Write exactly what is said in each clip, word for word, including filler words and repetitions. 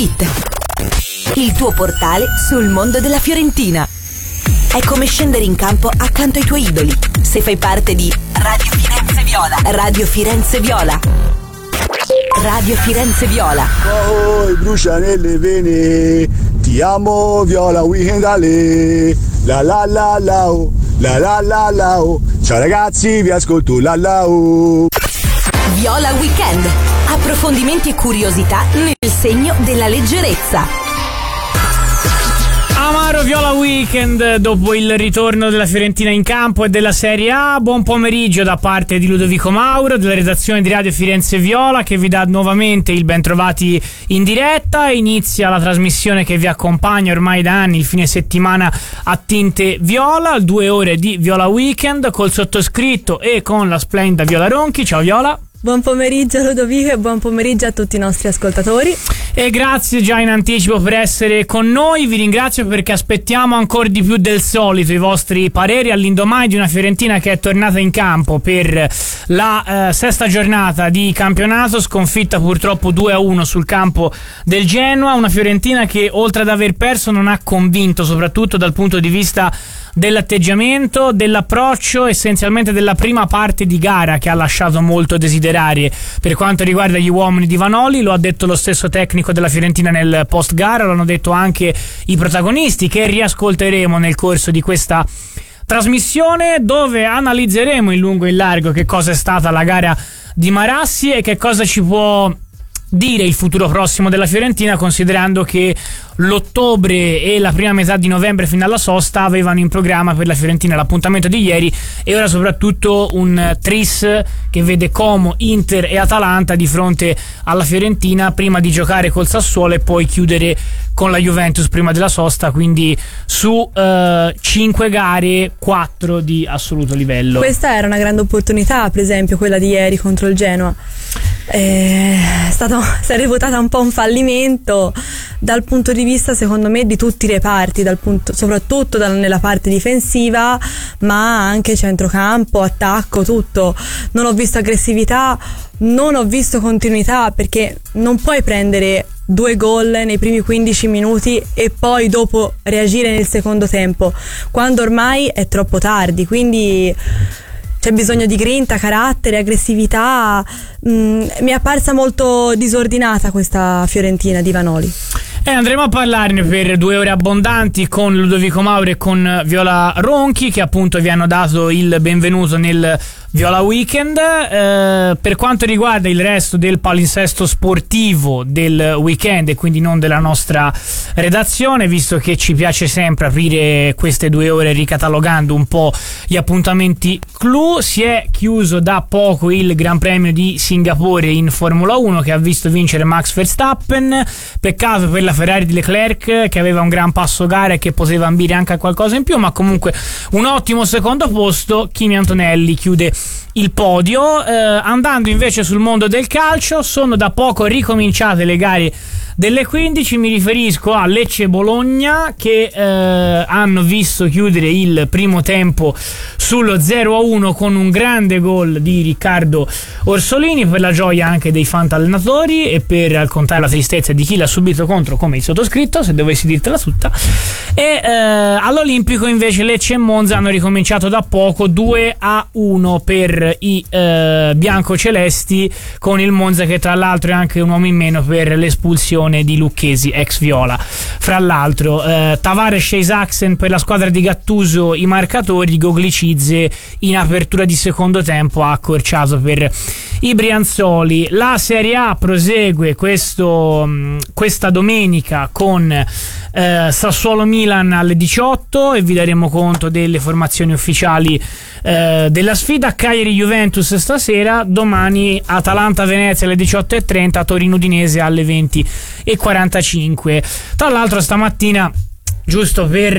it, il tuo portale sul mondo della Fiorentina. È come scendere in campo accanto ai tuoi idoli. Se fai parte di Radio Firenze Viola. Radio Firenze Viola. Radio Firenze Viola. Oh, brucia nelle vene. Ti amo Viola Weekend Ale. La la la la oh. La la la la oh. Ciao ragazzi, vi ascolto la la oh. Viola Weekend. Approfondimenti e curiosità nel segno della leggerezza. Amaro Viola Weekend dopo il ritorno della Fiorentina in campo e della Serie A. Buon pomeriggio da parte di Ludovico Mauro della redazione di Radio Firenze Viola, che vi dà nuovamente il bentrovati in diretta. Inizia la trasmissione che vi accompagna ormai da anni, il fine settimana a tinte viola, due ore di Viola Weekend col sottoscritto e con la splendida Viola Ronchi. Ciao Viola. Buon pomeriggio Ludovico e buon pomeriggio a tutti i nostri ascoltatori. E grazie già in anticipo per essere con noi. Vi ringrazio perché aspettiamo ancora di più del solito i vostri pareri all'indomani di una Fiorentina che è tornata in campo per la eh, sesta giornata di campionato, sconfitta purtroppo due a uno sul campo del Genoa. Una Fiorentina che oltre ad aver perso non ha convinto, soprattutto dal punto di vista dell'atteggiamento, dell'approccio, essenzialmente della prima parte di gara, che ha lasciato molto desiderare per quanto riguarda gli uomini di Vanoli. Lo ha detto lo stesso tecnico della Fiorentina nel post gara, lo hanno detto anche i protagonisti, che riascolteremo nel corso di questa trasmissione, dove analizzeremo in lungo e in largo che cosa è stata la gara di Marassi e che cosa ci può dire il futuro prossimo della Fiorentina, considerando che l'ottobre e la prima metà di novembre fino alla sosta avevano in programma per la Fiorentina l'appuntamento di ieri e ora soprattutto un tris che vede Como, Inter e Atalanta di fronte alla Fiorentina prima di giocare col Sassuolo e poi chiudere con la Juventus prima della sosta, quindi su eh, cinque gare quattro di assoluto livello. Questa era una grande opportunità, per esempio quella di ieri contro il Genoa. È stato, si è reputata un po' un fallimento dal punto di vista, secondo me, di tutti i reparti, dal punto, soprattutto dal, nella parte difensiva, ma anche centrocampo, attacco, tutto. Non ho visto aggressività, non ho visto continuità, perché non puoi prendere due gol nei primi quindici minuti e poi dopo reagire nel secondo tempo, quando ormai è troppo tardi. Quindi c'è bisogno di grinta, carattere, aggressività. Mm, mi è apparsa molto disordinata questa Fiorentina di Vanoli. E eh, andremo a parlarne per due ore abbondanti con Ludovico Mauro e con Viola Ronchi, che appunto vi hanno dato il benvenuto nel Viola Weekend. Eh, per quanto riguarda il resto del palinsesto sportivo del weekend e quindi non della nostra redazione, visto che ci piace sempre aprire queste due ore ricatalogando un po' gli appuntamenti clou, si è chiuso da poco il Gran Premio di Singapore in Formula uno, che ha visto vincere Max Verstappen. Peccato per la Ferrari di Leclerc, che aveva un gran passo gara e che poteva ambire anche a qualcosa in più, ma comunque un ottimo secondo posto. Kimi Antonelli chiude il podio. Eh, andando invece sul mondo del calcio, sono da poco ricominciate le gare delle quindici. Mi riferisco a Lecce e Bologna, che eh, hanno visto chiudere il primo tempo sullo zero a uno con un grande gol di Riccardo Orsolini, per la gioia anche dei fantallenatori e per, al contrario, la tristezza di chi l'ha subito contro, come il sottoscritto, se dovessi dirtela tutta. E eh, all'Olimpico invece Lecce e Monza hanno ricominciato da poco, due a uno per i eh, biancocelesti, con il Monza che tra l'altro è anche un uomo in meno per l'espulsione di Lucchesi, ex Viola. Fra l'altro eh, Tavares e Isaacsen per la squadra di Gattuso i marcatori, Goglicizze in apertura di secondo tempo ha accorciato per i Brianzoli. La Serie A prosegue questo, questa domenica con eh, Sassuolo-Milan alle diciotto e vi daremo conto delle formazioni ufficiali eh, della sfida. Cagliari-Juventus stasera, domani Atalanta-Venezia alle diciotto e trenta, Torino-Udinese alle venti e quarantacinque. Tra l'altro stamattina, giusto per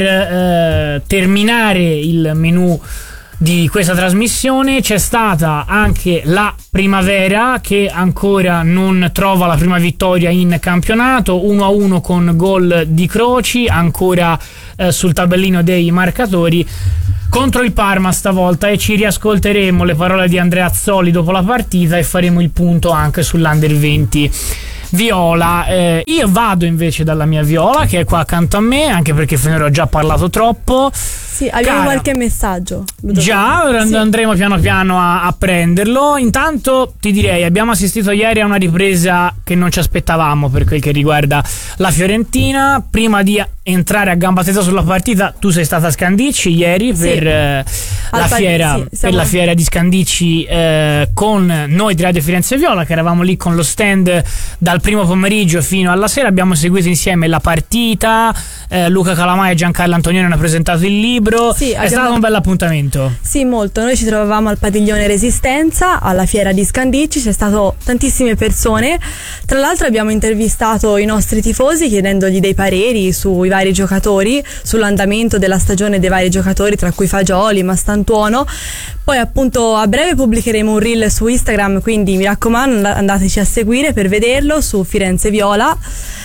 eh, terminare il menù di questa trasmissione, c'è stata anche la Primavera, che ancora non trova la prima vittoria in campionato, uno a uno con gol di Croci, ancora eh, sul tabellino dei marcatori contro il Parma stavolta, e ci riascolteremo le parole di Andrea Azzoli dopo la partita e faremo il punto anche sull'Under venti Viola. Eh, io vado invece dalla mia Viola, che è qua accanto a me, anche perché finora ho già parlato troppo. Sì, abbiamo Cara, qualche messaggio. Già, Sì. andremo piano piano a, a prenderlo. Intanto ti direi, abbiamo assistito ieri a una ripresa che non ci aspettavamo per quel che riguarda la Fiorentina. Prima di entrare a gamba tesa sulla partita, tu sei stata a Scandicci ieri Sì. per, eh, la, Al- fiera, sì, siamo- per la fiera di Scandicci eh, con noi di Radio Firenze Viola, che eravamo lì con lo stand dal primo pomeriggio fino alla sera. Abbiamo seguito insieme la partita. eh, Luca Calamai e Giancarlo Antonioni hanno presentato il libro. Sì, è abbiamo- stato un bel appuntamento. Sì, molto. Noi ci trovavamo al padiglione Resistenza, alla fiera di Scandicci, c'è stato tantissime persone. Tra l'altro abbiamo intervistato i nostri tifosi chiedendogli dei pareri sui vari giocatori, sull'andamento della stagione dei vari giocatori, tra cui Fagioli, Mastantuono. Poi appunto a breve pubblicheremo un reel su Instagram, quindi mi raccomando and- andateci a seguire per vederlo su Firenze Viola.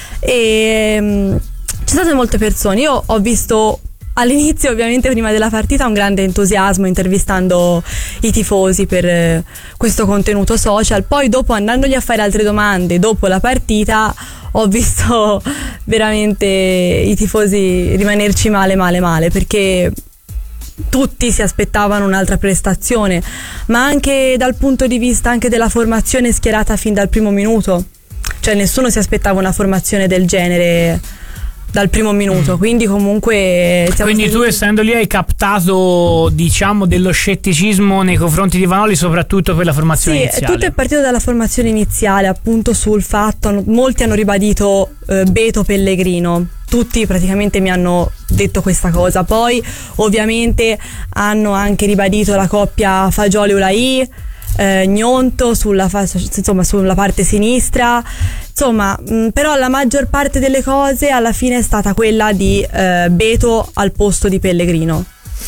E mm, ci sono state molte persone. Io ho visto all'inizio, ovviamente prima della partita, un grande entusiasmo intervistando i tifosi per eh, questo contenuto social. Poi dopo, andandogli a fare altre domande dopo la partita, ho visto veramente i tifosi rimanerci male male male, perché tutti si aspettavano un'altra prestazione, ma anche dal punto di vista anche della formazione schierata fin dal primo minuto. Cioè nessuno si aspettava una formazione del genere dal primo minuto, mm. quindi comunque siamo quindi stati... tu, essendo lì, hai captato, diciamo, dello scetticismo nei confronti di Vanoli, soprattutto per la formazione sì, iniziale. tutto è partito dalla formazione iniziale, appunto sul fatto, molti hanno ribadito eh, Beto Pellegrino, tutti praticamente mi hanno detto questa cosa. Poi ovviamente hanno anche ribadito la coppia Fagioli-Ulai, eh, Gnonto sulla, fa- insomma, sulla parte sinistra. Insomma, mh, però la maggior parte delle cose alla fine è stata quella di eh, Beto al posto di Pellegrino.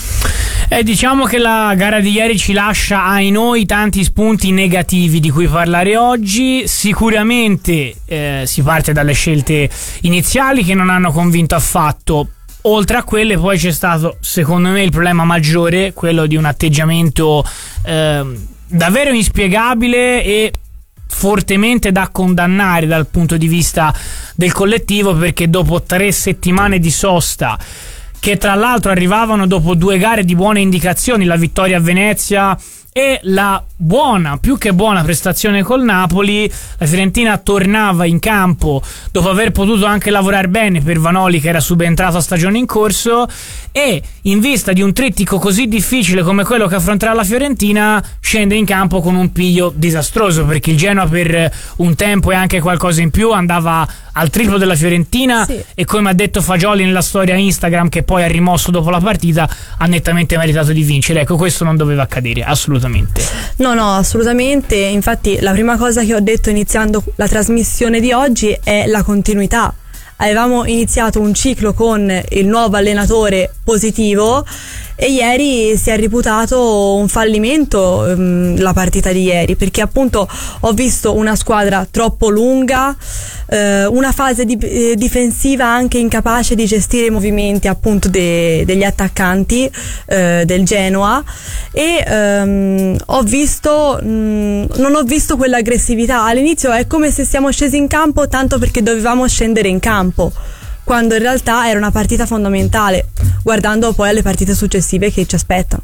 Eh, diciamo che la gara di ieri ci lascia, ai noi, tanti spunti negativi di cui parlare oggi. Sicuramente eh, si parte dalle scelte iniziali che non hanno convinto affatto. Oltre a quelle poi c'è stato, secondo me, il problema maggiore, quello di un atteggiamento eh, davvero inspiegabile e fortemente da condannare dal punto di vista del collettivo, perché dopo tre settimane di sosta, che tra l'altro arrivavano dopo due gare di buone indicazioni, la vittoria a Venezia e la buona, più che buona prestazione col Napoli, la Fiorentina tornava in campo dopo aver potuto anche lavorare bene per Vanoli, che era subentrato a stagione in corso, e in vista di un trittico così difficile come quello che affronterà la Fiorentina scende in campo con un piglio disastroso, perché il Genoa per un tempo e anche qualcosa in più andava al triplo della Fiorentina, sì. E come ha detto Fagioli nella storia Instagram, che poi ha rimosso dopo la partita, ha nettamente meritato di vincere. Ecco, questo non doveva accadere assolutamente. No, no, assolutamente. Infatti la prima cosa che ho detto iniziando la trasmissione di oggi è la continuità. Avevamo iniziato un ciclo con il nuovo allenatore positivo e ieri si è reputato un fallimento ehm, la partita di ieri, perché appunto ho visto una squadra troppo lunga, eh, una fase di, eh, difensiva anche incapace di gestire i movimenti appunto de, degli attaccanti eh, del Genoa, e ehm, ho visto mh, non ho visto quell'aggressività. All'inizio è come se siamo scesi in campo tanto perché dovevamo scendere in campo, quando in realtà era una partita fondamentale, guardando poi alle partite successive che ci aspettano.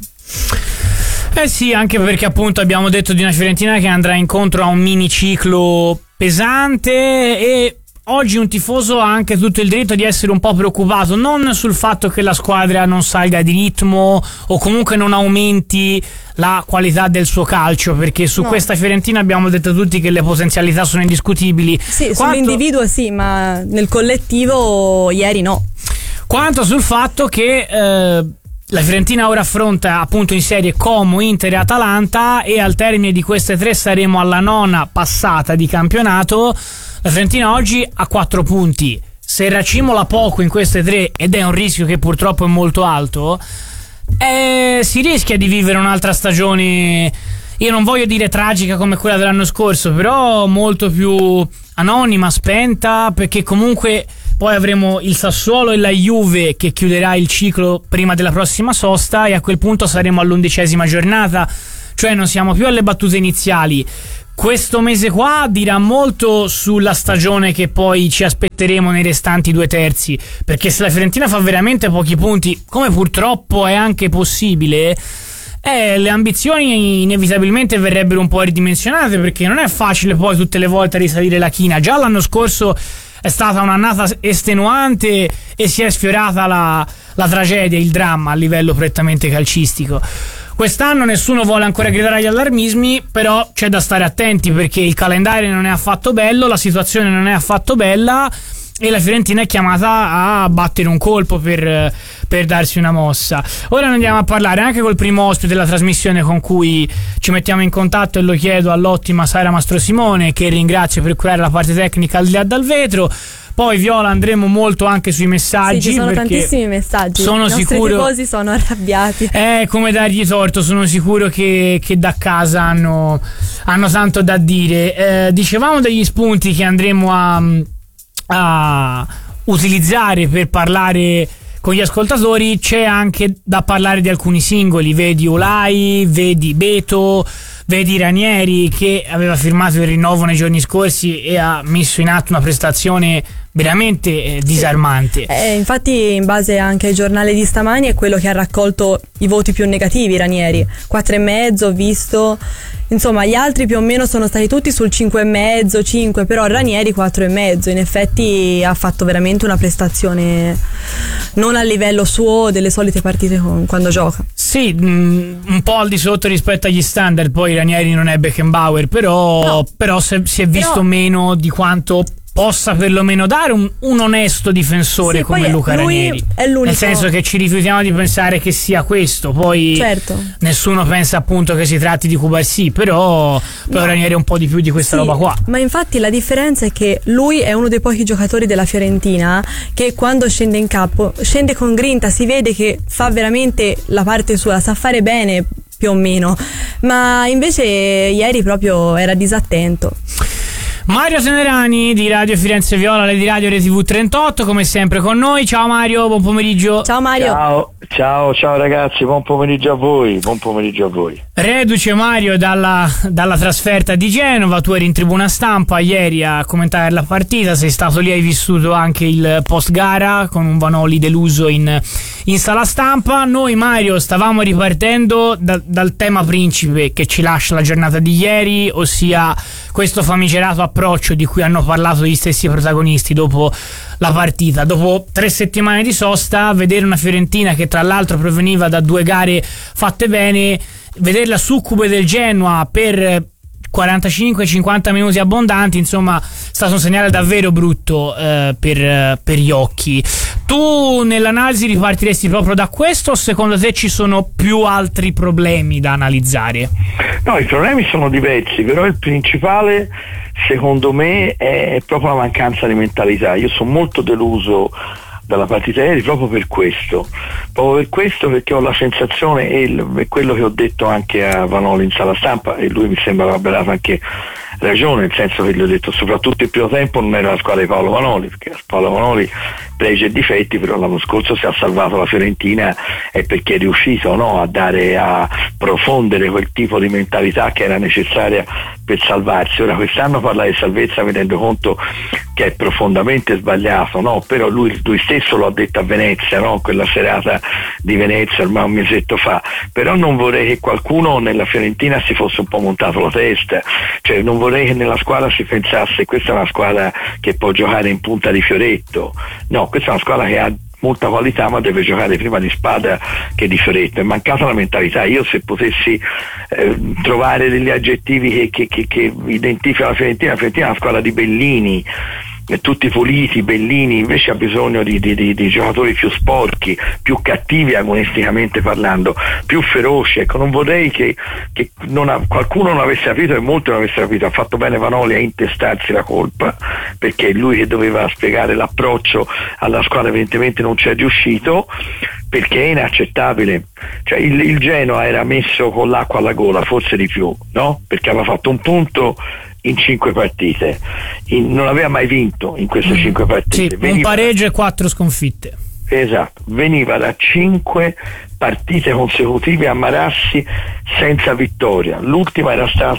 Eh sì, anche perché appunto abbiamo detto di una Fiorentina che andrà incontro a un miniciclo pesante, e oggi un tifoso ha anche tutto il diritto di essere un po' preoccupato, non sul fatto che la squadra non salga di ritmo o comunque non aumenti la qualità del suo calcio, perché su no. questa Fiorentina abbiamo detto tutti che le potenzialità sono indiscutibili. Sì, Quanto... sull'individuo sì, ma nel collettivo ieri no. Quanto sul fatto che eh, la Fiorentina ora affronta appunto in serie Como, Inter e Atalanta, e al termine di queste tre saremo alla nona passata di campionato. La Fiorentina oggi ha quattro punti. Se racimola poco in queste tre, ed è un rischio che purtroppo è molto alto, eh, si rischia di vivere un'altra stagione, io non voglio dire tragica come quella dell'anno scorso, però molto più anonima, spenta, perché comunque poi avremo il Sassuolo e la Juve che chiuderà il ciclo prima della prossima sosta, e a quel punto saremo all'undicesima giornata, cioè non siamo più alle battute iniziali. questo mese qua dirà molto sulla stagione che poi ci aspetteremo nei restanti due terzi, perché se la Fiorentina fa veramente pochi punti, come purtroppo è anche possibile, eh, le ambizioni inevitabilmente verrebbero un po' ridimensionate, perché non è facile poi tutte le volte risalire la china. Già l'anno scorso è stata un'annata estenuante e si è sfiorata la, la tragedia, il dramma a livello prettamente calcistico. Quest'anno nessuno vuole ancora gridare agli allarmismi, però c'è da stare attenti, perché il calendario non è affatto bello, la situazione non è affatto bella e la Fiorentina è chiamata a battere un colpo per, per darsi una mossa. Ora andiamo a parlare anche col primo ospite della trasmissione con cui ci mettiamo in contatto, e lo chiedo all'ottima Sara Mastrosimone, che ringrazio per curare la parte tecnica al di là dal vetro. Poi Viola andremo molto anche sui messaggi. Sì, ci sono tantissimi messaggi. Sono I nostri sicuro, tifosi sono arrabbiati. È come dargli torto, sono sicuro che, che da casa hanno, hanno tanto da dire. Eh, dicevamo degli spunti che andremo a, a utilizzare per parlare con gli ascoltatori. C'è anche da parlare di alcuni singoli, vedi Olai, vedi Beto, vedi Ranieri, che aveva firmato il rinnovo nei giorni scorsi e ha messo in atto una prestazione veramente eh, disarmante. Eh, infatti, in base anche ai giornali di stamani, è quello che ha raccolto i voti più negativi, Ranieri. quattro e mezzo, ho visto. Insomma, gli altri più o meno sono stati tutti sul cinque e mezzo, cinque, però Ranieri quattro e mezzo. In effetti ha fatto veramente una prestazione non a livello suo delle solite partite con, quando gioca. Sì, mh, un po' al di sotto rispetto agli standard. Poi Ranieri non è Beckenbauer, però, no. però se, si è visto però, meno di quanto possa perlomeno dare un, un onesto difensore, sì, come Luca Ranieri. È l'unico. Nel senso che ci rifiutiamo di pensare che sia questo, poi certo. Nessuno pensa appunto che si tratti di Cubarsì, però, però no. Ranieri è un po' di più di questa sì, roba qua. Ma infatti la differenza è che lui è uno dei pochi giocatori della Fiorentina che quando scende in campo scende con grinta, si vede che fa veramente la parte sua, sa fare bene più o meno, ma invece ieri proprio era disattento. Mario Tenerani di Radio Firenze Viola, di Radio Re tivù trentotto, come sempre con noi. Ciao Mario, buon pomeriggio. Ciao Mario. Ciao, ciao, ciao ragazzi, buon pomeriggio a voi, buon pomeriggio a voi. Reduce Mario dalla, dalla trasferta di Genova, tu eri in tribuna stampa ieri a commentare la partita, sei stato lì, hai vissuto anche il post gara con un Vanoli deluso in, in sala stampa. Noi Mario stavamo ripartendo da, dal tema principe che ci lascia la giornata di ieri, ossia questo famigerato approccio di cui hanno parlato gli stessi protagonisti dopo la partita. Dopo tre settimane di sosta, vedere una Fiorentina che tra l'altro proveniva da due gare fatte bene, vederla succube del Genoa per quarantacinque cinquanta minuti abbondanti, insomma, è stato un segnale davvero brutto eh, per, per gli occhi. Tu nell'analisi ripartiresti proprio da questo, o secondo te ci sono più altri problemi da analizzare? No, i problemi sono diversi, però il principale secondo me è proprio la mancanza di mentalità. Io sono molto deluso dalla partita ieri proprio per questo, proprio per questo perché ho la sensazione, e quello che ho detto anche a Vanoli in sala stampa, e lui mi sembra aver dato anche ragione, nel senso che gli ho detto soprattutto il primo tempo non era la squadra di Paolo Vanoli, perché Paolo Vanoli pregi e difetti, però l'anno scorso si è salvato la Fiorentina è perché è riuscito, no, a dare, a profondere quel tipo di mentalità che era necessaria per salvarsi. Ora quest'anno parlare di salvezza mi rendo conto che è profondamente sbagliato, no? Però lui, lui stesso lo ha detto a Venezia, no? Quella serata di Venezia ormai un mesetto fa. Però non vorrei che qualcuno nella Fiorentina si fosse un po' montato la testa, cioè non vorrei che nella squadra si pensasse questa è una squadra che può giocare in punta di fioretto. No, questa è una squadra che ha molta qualità, ma deve giocare prima di spada che di fioretto. È mancata la mentalità. Io se potessi eh, trovare degli aggettivi che, che, che, che identificano la Fiorentina, la Fiorentina è una squadra di bellini, tutti puliti, bellini, invece ha bisogno di, di, di, di giocatori più sporchi, più cattivi agonisticamente parlando, più feroci. Ecco, non vorrei che, che non ha, qualcuno non avesse capito, e molti non avessero capito. Ha fatto bene Vanoli a intestarsi la colpa, perché lui che doveva spiegare l'approccio alla squadra evidentemente non ci è riuscito, perché è inaccettabile. Cioè il, il Genoa era messo con l'acqua alla gola, forse di più, no? Perché aveva fatto un punto in cinque partite, in, non aveva mai vinto in queste mm. cinque partite. Sì, veniva, un pareggio e quattro sconfitte. Esatto, veniva da cinque partite consecutive a Marassi senza vittoria. L'ultima era stata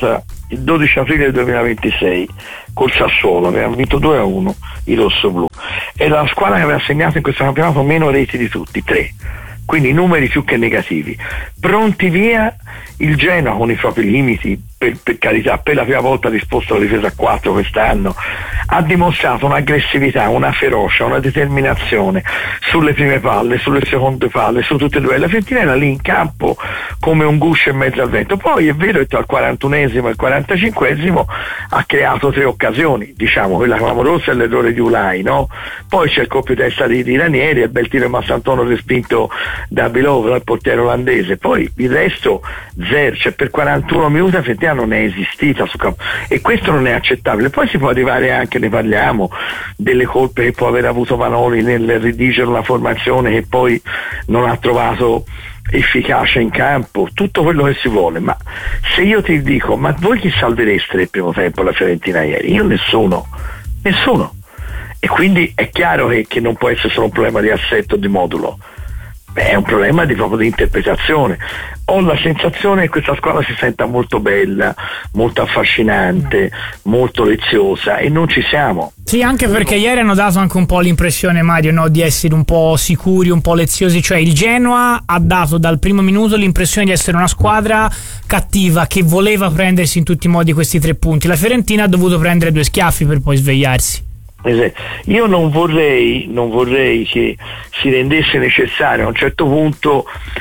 il dodici aprile duemilaventisei col Sassuolo, avevano vinto due a uno i rossoblù, era la squadra che aveva segnato in questo campionato meno reti di tutti, tre, quindi numeri più che negativi. Pronti via, il Genoa con i propri limiti, per, per carità, per la prima volta ha disposto la difesa a quattro quest'anno, ha dimostrato un'aggressività, una ferocia, una determinazione sulle prime palle, sulle seconde palle, su tutte e due. La Fiorentina era lì in campo come un guscio in mezzo al vento. Poi è vero che tra il quarantunesimo e il quarantacinquesimo ha creato tre occasioni, diciamo quella clamorosa è l'errore di Ulai, no? Poi c'è il colpo di testa di, di Ranieri e il bel tiro di Massantuono respinto da Bilov, il portiere olandese. Poi il resto zero, cioè per quarantuno minuti la Fiorentina non è esistita su campo, e questo non è accettabile. Poi si può arrivare anche, ne parliamo, delle colpe che può aver avuto Vanoli nel redigere una formazione che poi non ha trovato efficacia in campo, tutto quello che si vuole, ma se io ti dico, ma voi chi salvereste nel primo tempo la Fiorentina ieri? Io nessuno, nessuno. E quindi è chiaro che, che non può essere solo un problema di assetto, di modulo. Beh, è un problema di proprio di interpretazione. Ho la sensazione che questa squadra si senta molto bella, molto affascinante, molto leziosa, e non ci siamo. Sì, anche perché ieri hanno dato anche un po' l'impressione, Mario, no, di essere un po' sicuri, un po' leziosi. Cioè il Genoa ha dato dal primo minuto l'impressione di essere una squadra cattiva che voleva prendersi in tutti i modi questi tre punti. La Fiorentina ha dovuto prendere due schiaffi per poi svegliarsi. Io non vorrei, non vorrei che si rendesse necessario a un certo punto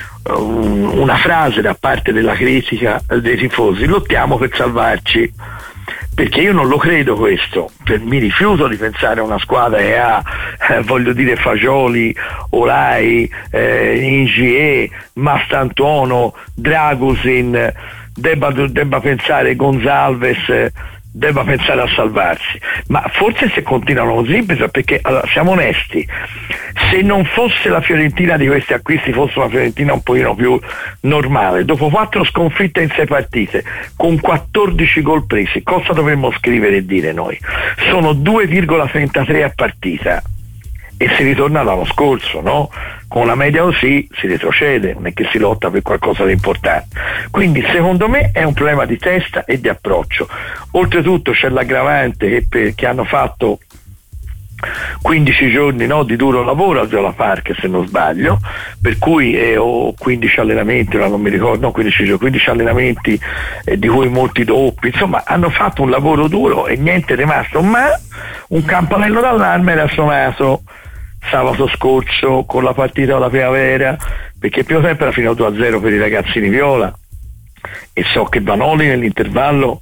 um, una frase da parte della critica dei tifosi: lottiamo per salvarci, perché io non lo credo questo. Per, mi rifiuto di pensare a una squadra che ha eh, voglio dire Fagioli, Olai, eh, Ingie, Mastantuono, Dragusin, debba, debba pensare Gonzalez, debba pensare a salvarsi. Ma forse se continuano così, perché allora, siamo onesti, se non fosse la Fiorentina di questi acquisti, fosse una Fiorentina un pochino più normale, dopo quattro sconfitte in sei partite con quattordici gol presi, cosa dovremmo scrivere e dire noi? Sono due virgola trentatré a partita, e si ritorna all'anno scorso, no? Con una media così si retrocede, non è che si lotta per qualcosa di importante. Quindi secondo me è un problema di testa e di approccio. Oltretutto c'è l'aggravante che, per, che hanno fatto quindici giorni, no, di duro lavoro al Viola Park, se non sbaglio, per cui eh, ho quindici allenamenti, non mi ricordo, no, quindici giorni, quindici allenamenti, eh, di cui molti doppi, insomma hanno fatto un lavoro duro e niente è rimasto, ma un campanello d'allarme era suonato sabato scorso con la partita della primavera, perché il primo tempo era finito due a zero per i ragazzini viola, e so che Vanoli nell'intervallo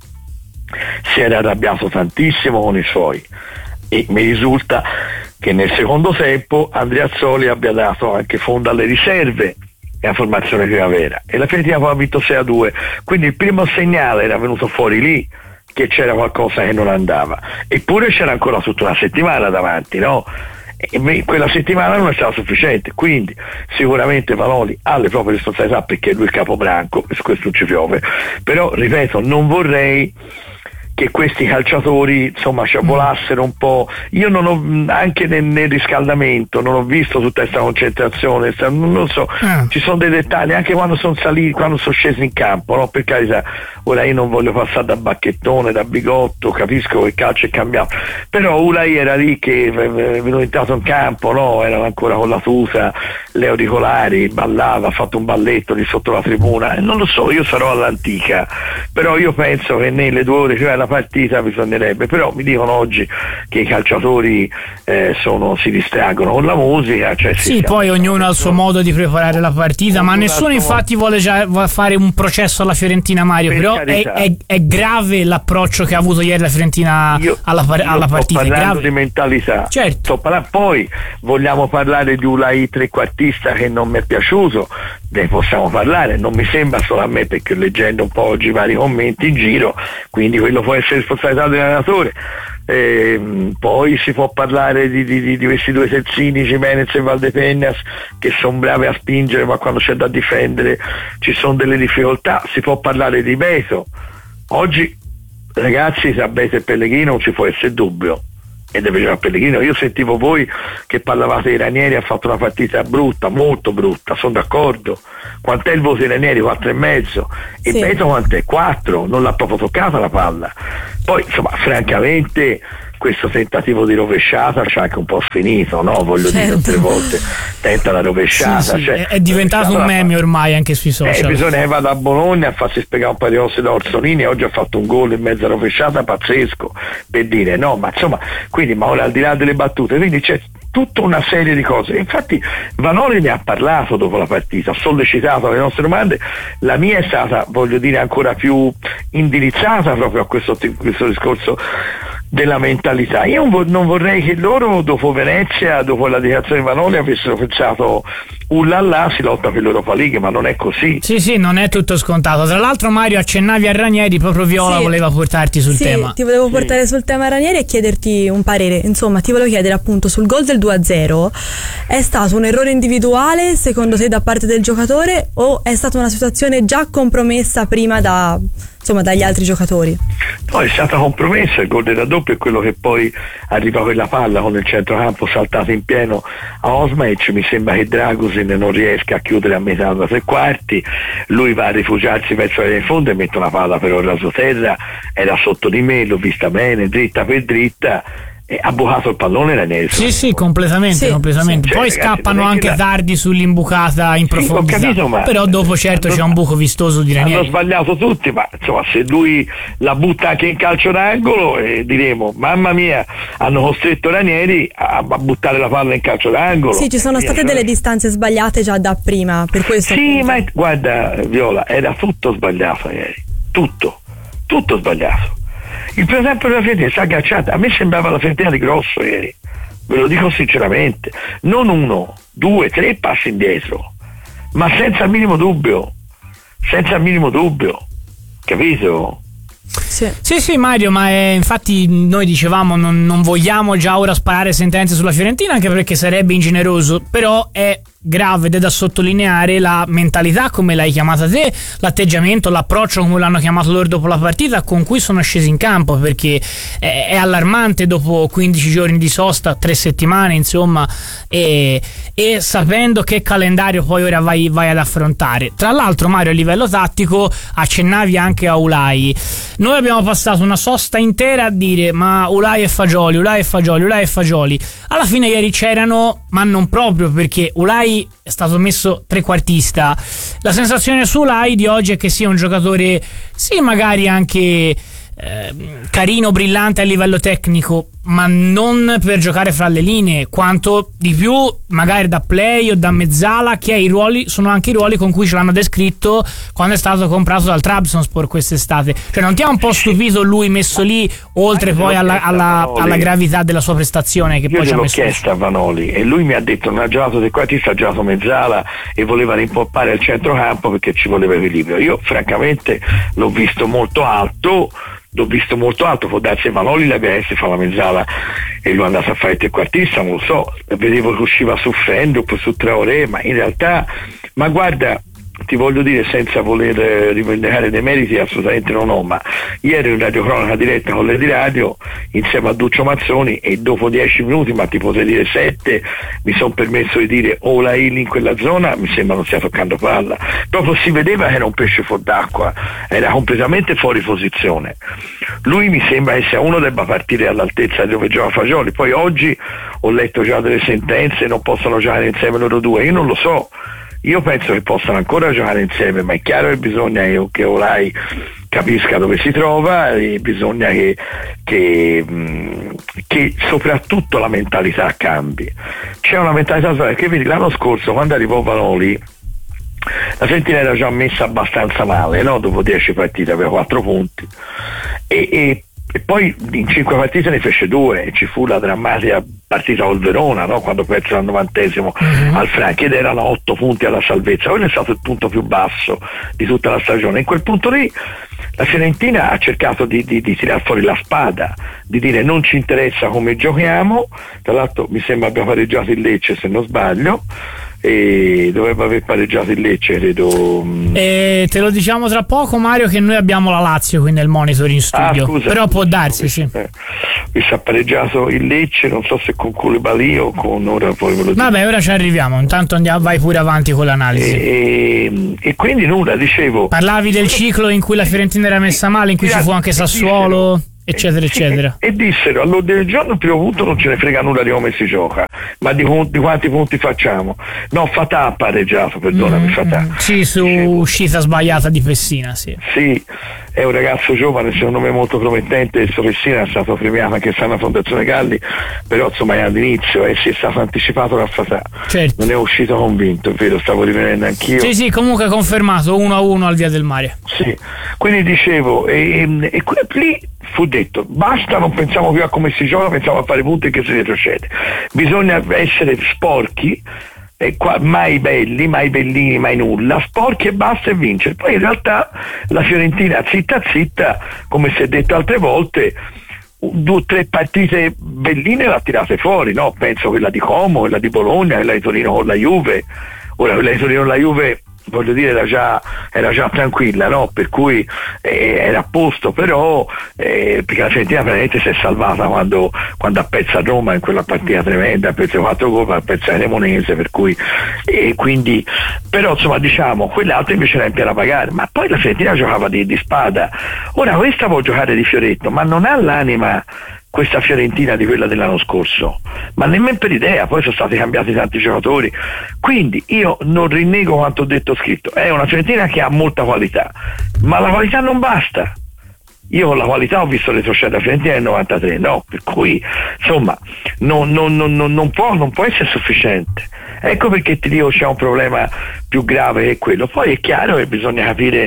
si era arrabbiato tantissimo con i suoi, e mi risulta che nel secondo tempo Andreazzoli abbia dato anche fondo alle riserve e a formazione primavera, e la Fiorentina poi ha vinto sei a due, quindi il primo segnale era venuto fuori lì, che c'era qualcosa che non andava, eppure c'era ancora tutta una settimana davanti, no? E quella settimana non è stata sufficiente, quindi sicuramente Vanoli ha le proprie responsabilità, perché lui è il capobranco, su questo non ci piove, però ripeto, non vorrei che questi calciatori insomma ci volassero un po'. Io non ho, anche nel, nel riscaldamento non ho visto tutta questa concentrazione, non lo so, ah. Ci sono dei dettagli anche quando sono saliti, quando sono scesi in campo, no? Per carità, ora io non voglio passare da bacchettone, da bigotto, capisco che il calcio è cambiato, però Ulai era lì che è venuto entrato in campo, no? Era ancora con la tuta, le auricolari, ballava, ha fatto un balletto di sotto la tribuna, non lo so, io sarò all'antica, però io penso che nelle due ore che la partita bisognerebbe, però mi dicono oggi che i calciatori eh, sono, si distraggono con la musica, cioè sì, poi ognuno ha il suo modo di preparare la partita, ma nessuno infatti vuole già fare un processo alla Fiorentina, Mario, per però è, è, è grave l'approccio che ha avuto ieri la Fiorentina io, alla, io alla partita, sto parlando è grave. Di mentalità, certo. Sto parlando, poi vogliamo parlare di Ulai trequartista che non mi è piaciuto, ne possiamo parlare, non mi sembra solo a me, perché leggendo un po' oggi vari commenti in giro, quindi quello può essere responsabilità dell'allenatore. Eh, poi si può parlare di, di, di questi due terzini, Gimenez e Valdepeñas, che sono bravi a spingere, ma quando c'è da difendere ci sono delle difficoltà. Si può parlare di Beto. Oggi, ragazzi, tra Beto e Pellegrino non ci può essere dubbio, e deve giocare Pellegrino. Io sentivo voi che parlavate di Ranieri, ha fatto una partita brutta, molto brutta, sono d'accordo. Quant'è il voto di Ranieri? quattro e mezzo. E sì. Beto quant'è? quattro, non l'ha proprio toccata la palla. Poi insomma, francamente questo tentativo di rovesciata c'è anche un po' finito, no? Voglio certo. dire, tre volte tenta la rovesciata. Sì, sì, cioè, è diventato un meme ormai anche sui social. Eh, bisogna che vada a Bologna a farsi spiegare un paio di cose da Orsolini, oggi ha fatto un gol in mezza rovesciata pazzesco, per dire, no, ma insomma, quindi, ma ora al di là delle battute, quindi c'è tutta una serie di cose. Infatti Vanoli ne ha parlato dopo la partita, ha sollecitato le nostre domande, la mia è stata, voglio dire, ancora più indirizzata proprio a questo, questo discorso della mentalità. Io non vorrei che loro dopo Venezia, dopo la dichiarazione di Vanoli, avessero pensato ullallà, si lotta per l'Europa League, ma non è così. Sì, sì, non è tutto scontato. Tra l'altro, Mario, accennavi a Ranieri, proprio Viola sì. voleva portarti sul sì, tema. Ti volevo portare sì. sul tema Ranieri e chiederti un parere. Insomma, ti volevo chiedere appunto sul gol del due a zero, è stato un errore individuale secondo te da parte del giocatore o è stata una situazione già compromessa prima da, insomma, dagli altri giocatori? No, è stata compromessa, il gol del raddoppio è quello che poi arriva quella palla con il centrocampo saltato in pieno a Osmaic. Mi sembra che Dragusin non riesca a chiudere a metà da tre quarti, lui va a rifugiarsi verso la linea in fondo e mette una palla però rasoterra, era sotto di me, l'ho vista bene, dritta per dritta, e ha bucato il pallone Ranieri. Sì, sì, completamente, sì, completamente. sì. Poi Cioè, ragazzi, scappano anche la... tardi sull'imbucata in sì, profondità. Capito, ma... Però dopo certo hanno... c'è un buco vistoso di Ranieri. Hanno sbagliato tutti, ma insomma se lui la butta anche in calcio d'angolo eh, diremo mamma mia, hanno costretto Ranieri a, a buttare la palla in calcio d'angolo. Sì, ci sono state Io, delle cioè... distanze sbagliate già da prima, per questo. Sì, appunto. ma guarda Viola, era tutto sbagliato ieri, tutto, tutto sbagliato. Il primo tempo della Fiorentina si è agganciata, a me sembrava la Fiorentina di Grosso ieri, ve lo dico sinceramente, non uno, due, tre passi indietro, ma senza il minimo dubbio, senza il minimo dubbio, capito? Sì. sì sì Mario, ma è, infatti noi dicevamo non, non vogliamo già ora sparare sentenze sulla Fiorentina, anche perché sarebbe ingeneroso, però è grave ed è da sottolineare la mentalità, come l'hai chiamata te, l'atteggiamento, l'approccio, come l'hanno chiamato loro dopo la partita, con cui sono scesi in campo, perché è, è allarmante dopo quindici giorni di sosta, tre settimane insomma, e, e sapendo che calendario poi ora vai, vai ad affrontare. Tra l'altro Mario, a livello tattico accennavi anche a Ulai, noi abbiamo passato una sosta intera a dire ma Ulai e Fagioli, Ulai e Fagioli, Ulai e Fagioli, alla fine ieri c'erano, ma non proprio, perché Ulai è stato messo trequartista. La sensazione su Ulai di oggi è che sia un giocatore, sì, magari anche eh, carino, brillante a livello tecnico, ma non per giocare fra le linee, quanto di più magari da play o da mezzala, che i ruoli sono anche i ruoli con cui ce l'hanno descritto quando è stato comprato dal Trabzonspor quest'estate. Cioè non ti ha un po' stupito lui messo lì, oltre Io poi alla, alla, alla gravità della sua prestazione che Io poi ci ha messo? Io l'ho chiesto a Vanoli e lui mi ha detto non ha giocato trequartista, ha giocato mezzala e voleva rimpoppare il centrocampo perché ci voleva equilibrio. Io francamente l'ho visto molto alto, l'ho visto molto alto, può darsi Vanoli la B S fa la mezzala e lui è andato a fare il trequartista, non lo so, vedevo che usciva su Fendrup, su Traoré, ma in realtà, ma guarda, ti voglio dire senza voler eh, rivendicare dei meriti, assolutamente non ho, ma ieri in radiocronaca diretta con le di radio insieme a Duccio Mazzoni e dopo dieci minuti, ma ti potrei dire sette, mi sono permesso di dire o la Illy in quella zona mi sembra non stia toccando palla, proprio si vedeva che era un pesce fuor d'acqua, era completamente fuori posizione. Lui mi sembra che sia uno debba partire all'altezza di dove gioca Fagioli. Poi oggi ho letto già delle sentenze, non possono giocare insieme loro due, io non lo so. Io penso che possano ancora giocare insieme, ma è chiaro che bisogna che Olai capisca dove si trova e bisogna che, che, che soprattutto la mentalità cambi. C'è una mentalità sbagliata, perché vedi l'anno scorso quando arrivò Vanoli la Fiorentina era già messa abbastanza male, no? Dopo dieci partite aveva quattro punti e, e E poi in cinque partite ne fece due e ci fu la drammatica partita col Verona, no? Quando perse al novantesimo uh-huh. al Franchi ed erano otto punti alla salvezza. Quello è stato il punto più basso di tutta la stagione. In quel punto lì la Fiorentina ha cercato di, di, di tirar fuori la spada, di dire non ci interessa come giochiamo. Tra l'altro mi sembra abbia pareggiato il Lecce se non sbaglio, e dovrebbe aver pareggiato il Lecce, credo. E te lo diciamo tra poco, Mario, che noi abbiamo la Lazio qui nel monitor in studio. Ah, scusa, però può darsi, visto, sì. Eh, visto ha pareggiato il Lecce, non so se con Koulibaly o con ora poi ve lo dico. Vabbè, ora ci arriviamo, intanto andiamo, vai pure avanti con l'analisi. E, e quindi nulla, dicevo. Parlavi del ciclo in cui la Fiorentina era messa male, in cui ci fu anche Sassuolo, eccetera, eccetera. E, e dissero, all'ordine del giorno più avuto non ce ne frega nulla di come si gioca, ma di, di quanti punti facciamo. No, Fatà ha pareggiato, perdonami, Mm, Fatà. Sì, su Dicevo, uscita sbagliata di Pessina, sì. Sì, è un ragazzo giovane, secondo me molto promettente. Il suo Pessina è stato premiato anche alla Fondazione Galli, però insomma è all'inizio e si è stato anticipato da Fatà. Certo. Non è uscito convinto, è vero, stavo rivedendo anch'io. Sì, sì, comunque confermato uno a uno al Via del Mare. Sì, quindi dicevo, e, e lì fu detto, basta, non pensiamo più a come si gioca, pensiamo a fare punti e che si retrocede. Bisogna essere sporchi, e qua, mai belli, mai bellini, mai nulla, sporchi e basta e vincere. Poi in realtà la Fiorentina zitta zitta, come si è detto altre volte, due o tre partite belline l'ha tirate fuori, no? Penso quella di Como, quella di Bologna, quella di Torino con la Juve. Ora quella di Torino con la Juve, voglio dire, era già, era già tranquilla, no? Per cui eh, era a posto, però eh, perché la Fiorentina veramente si è salvata quando, quando ha perso a Roma in quella partita tremenda, ha perso quattro gol, ha perso a Cremonese, per cui eh, quindi, però insomma diciamo, quell'altro invece era in piena pagare, ma poi la Fiorentina giocava di, di spada. Ora questa può giocare di fioretto, ma non ha l'anima questa Fiorentina di quella dell'anno scorso, ma nemmeno per idea. Poi sono stati cambiati tanti giocatori, quindi io non rinnego quanto ho detto scritto. È una Fiorentina che ha molta qualità, ma la qualità non basta. Io con la qualità ho visto retrocedere la Fiorentina nel novantatré, no? Per cui insomma non, non, non, non, può, non può essere sufficiente. Ecco perché ti dico c'è un problema più grave che quello. Poi è chiaro che bisogna capire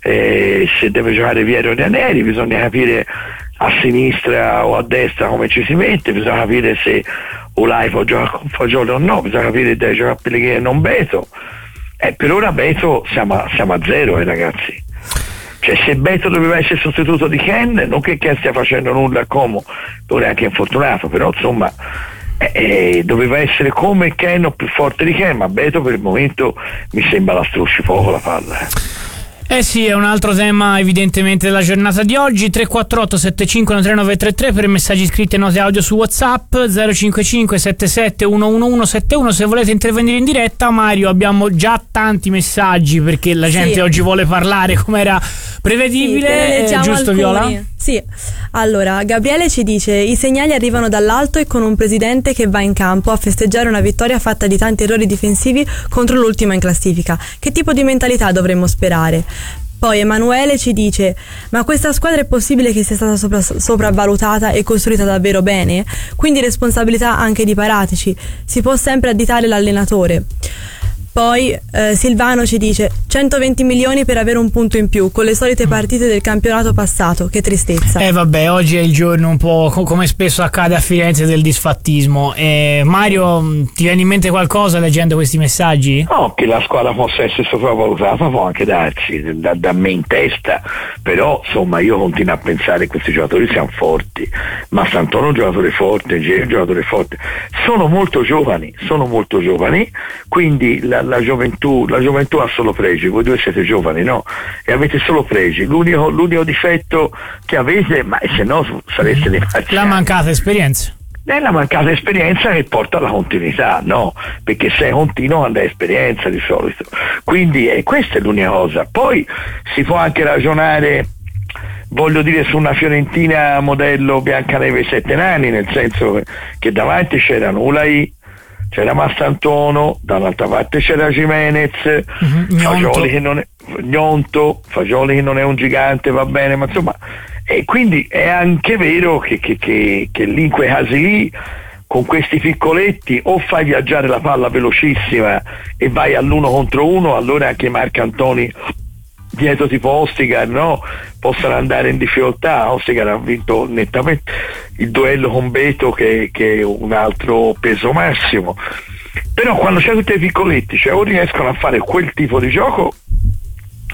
eh, se deve giocare Viero o Ranieri, bisogna capire a sinistra o a destra come ci si mette, bisogna capire se Olai può giocare con Fagioli o no, bisogna capire se deve giocare Pellegrini e non Beto. Eh, per ora Beto siamo a, siamo a zero, eh, ragazzi. Cioè se Beto doveva essere sostituto di Ken, non che Ken stia facendo nulla a Como, ora è anche infortunato, però insomma eh, eh, doveva essere come Ken o più forte di Ken, ma Beto per il momento mi sembra la strusci poco la palla. Eh. Eh sì, è un altro tema evidentemente della giornata di oggi. Tre quattro otto sette cinque uno tre nove tre tre per messaggi scritti e note audio su WhatsApp, zero cinque cinque sette sette uno uno uno sette uno. Se volete intervenire in diretta, Mario, abbiamo già tanti messaggi perché la gente sì. oggi vuole parlare come era prevedibile, sì, eh, giusto alcuni. Viola? Sì, allora Gabriele ci dice: i segnali arrivano dall'alto e con un presidente che va in campo a festeggiare una vittoria fatta di tanti errori difensivi contro l'ultima in classifica. Che tipo di mentalità dovremmo sperare? Poi Emanuele ci dice: ma questa squadra è possibile che sia stata sopra, sopravvalutata e costruita davvero bene? Quindi responsabilità anche di Paratici, si può sempre additare l'allenatore. Poi eh, Silvano ci dice: centoventi milioni per avere un punto in più con le solite partite del campionato passato, che tristezza. Eh vabbè, oggi è il giorno un po' co- come spesso accade a Firenze del disfattismo. eh, Mario, ti viene in mente qualcosa leggendo questi messaggi? No, che la squadra possa essere sopravvalutata può anche darsi, da, da me in testa, però insomma io continuo a pensare che questi giocatori siano forti, ma Santoro è un giocatore forte, Geri è un giocatore forte, sono molto giovani, sono molto giovani, quindi la, la gioventù la gioventù ha solo pregi, voi due siete giovani, no? E avete solo pregi, l'unico, l'unico difetto che avete, ma se no sareste dei marziani, La mancata esperienza. è la mancata esperienza che porta alla continuità, no? Perché sei continuo quando hai esperienza di solito, quindi eh, questa è l'unica cosa. Poi si può anche ragionare, voglio dire, su una Fiorentina modello Biancaneve e Sette Nani, nel senso che davanti c'erano Ulai, c'era Mastantuono, dall'altra parte c'era Gimenez, uh-huh, Fagioli che non è Gnonto, Fagioli che non è un gigante, va bene, ma insomma, e quindi è anche vero che, che, che, che lì in quei casi lì, con questi piccoletti, o fai viaggiare la palla velocissima e vai all'uno contro uno, allora anche Marcantoni dietro tipo Ostigar, no? Possono andare in difficoltà. Ostigar ha vinto nettamente il duello con Beto, che, che è un altro peso massimo, però quando c'è tutti i piccoletti, cioè o riescono a fare quel tipo di gioco,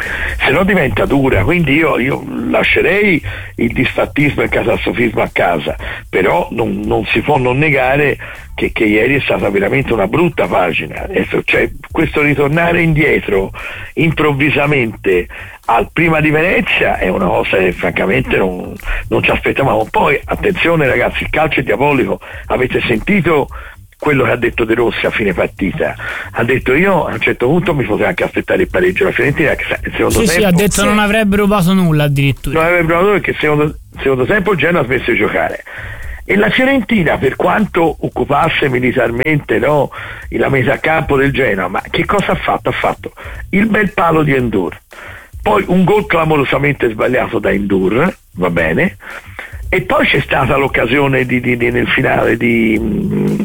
se no diventa dura, quindi io, io lascerei il disfattismo e il catastrofismo a casa, però non, non si può non negare che, che ieri è stata veramente una brutta pagina, cioè questo ritornare indietro improvvisamente al prima di Venezia è una cosa che francamente non, non ci aspettavamo. Poi attenzione ragazzi, il calcio è diabolico, avete sentito quello che ha detto De Rossi a fine partita? Ha detto io a un certo punto mi potrei anche aspettare il pareggio, la Fiorentina che secondo sì, tempo sì, ha detto sì. Non avrebbe rubato nulla addirittura, non avrebbe rubato perché secondo, secondo tempo il Genoa ha smesso di giocare. E la Fiorentina, per quanto occupasse militarmente, no, la metà campo del Genoa, ma che cosa ha fatto? Ha fatto il bel palo di Endur, poi un gol clamorosamente sbagliato da Endur, va bene, e poi c'è stata l'occasione di, di, di, nel finale di mh,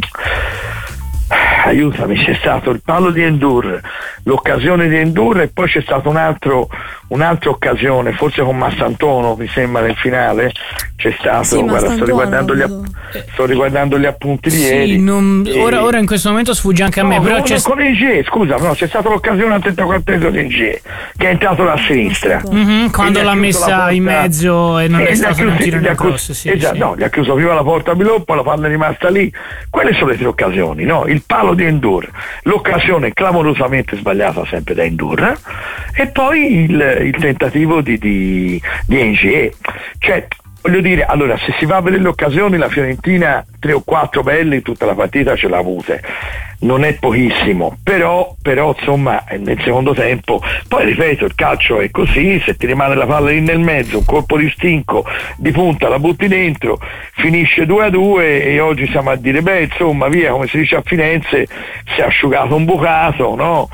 aiutami, c'è stato il palo di Endur, l'occasione di Endur, e poi c'è stata un altro, un'altra occasione, forse con Massantuono mi sembra nel finale c'è stato, sì, guarda, sto riguardando, gli app- sto riguardando gli appunti di sì, ieri non, e... ora, ora in questo momento sfugge anche a no, me, però no, c'è con Ingie, scusa, no, c'è stata l'occasione al trentaquattresimo di Ingie che è entrato da sinistra, mm-hmm, quando l'ha messa la in mezzo e non e è stato un tiro nel cross, sì, esatto, sì. No, gli ha chiuso prima la porta a Biloppo, la palla è rimasta lì. Quelle sono le tre occasioni, no? Il palo di Endur, l'occasione clamorosamente sbagliata sempre da Endur, e poi il, il tentativo di, di, di Ingie. Cioè, voglio dire, allora, se si va a vedere le occasioni, la Fiorentina tre o quattro belle in tutta la partita ce l'ha avute, non è pochissimo, però, però insomma nel secondo tempo, poi ripeto, il calcio è così, se ti rimane la palla lì nel mezzo, un colpo di stinco di punta la butti dentro, finisce due a due e oggi siamo a dire beh insomma via, come si dice a Firenze, si è asciugato un bucato, no?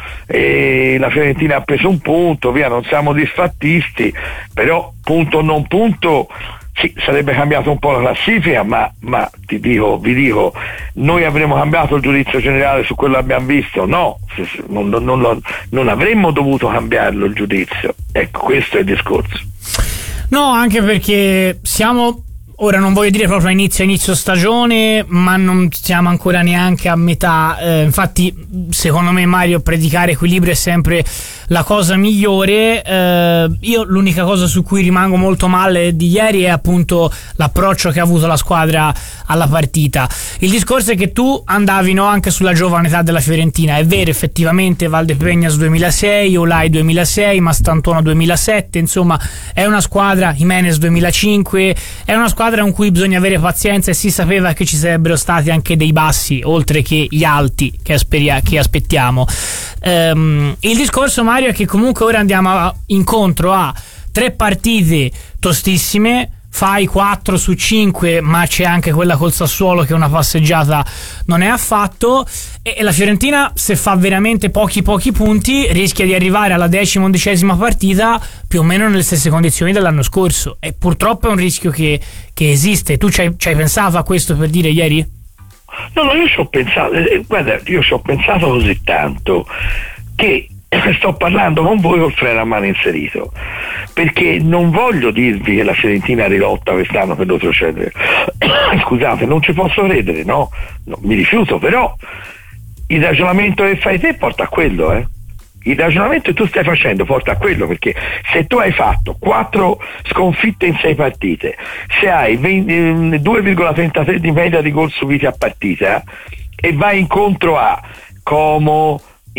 E la Fiorentina ha preso un punto, via, non siamo disfattisti, però punto o non punto sì, sarebbe cambiato un po' la classifica, ma, ma ti dico, vi dico, noi avremmo cambiato il giudizio generale su quello che abbiamo visto? No, non, non, non, non avremmo dovuto cambiarlo il giudizio. Ecco, questo è il discorso. No, anche perché siamo, ora non voglio dire proprio a inizio inizio stagione, ma non siamo ancora neanche a metà, eh, infatti secondo me Mario predicare equilibrio è sempre la cosa migliore. Eh, io l'unica cosa su cui rimango molto male di ieri è appunto l'approccio che ha avuto la squadra alla partita. Il discorso è che tu andavi no, anche sulla giovane età della Fiorentina, è vero, effettivamente Valdepegnas duemilasei, Olai duemilasei, Mastantuono duemilasette, insomma è una squadra, Jimenez duemilacinque, è una squadra con cui bisogna avere pazienza, e si sapeva che ci sarebbero stati anche dei bassi oltre che gli alti che, asperia, che aspettiamo. Um, il discorso Mario è che comunque ora andiamo a, incontro a tre partite tostissime, fai quattro su cinque, ma c'è anche quella col Sassuolo che una passeggiata non è affatto, e, e la Fiorentina se fa veramente pochi pochi punti rischia di arrivare alla decima undicesima partita più o meno nelle stesse condizioni dell'anno scorso, e purtroppo è un rischio che, che esiste. Tu ci hai, ci hai pensato a questo per dire ieri? No, no, io ci ho pensato, eh, guarda, io ci ho pensato così tanto che sto parlando con voi col freno a mano inserito, perché non voglio dirvi che la Fiorentina rilotta quest'anno per retrocedere. Scusate, non ci posso credere, no? no? Mi rifiuto, però il ragionamento che fai te porta a quello, eh? Il ragionamento che tu stai facendo porta a quello, perché se tu hai fatto quattro sconfitte in sei partite, se hai venti, due virgola trentatré di media di gol subiti a partita e vai incontro a Como,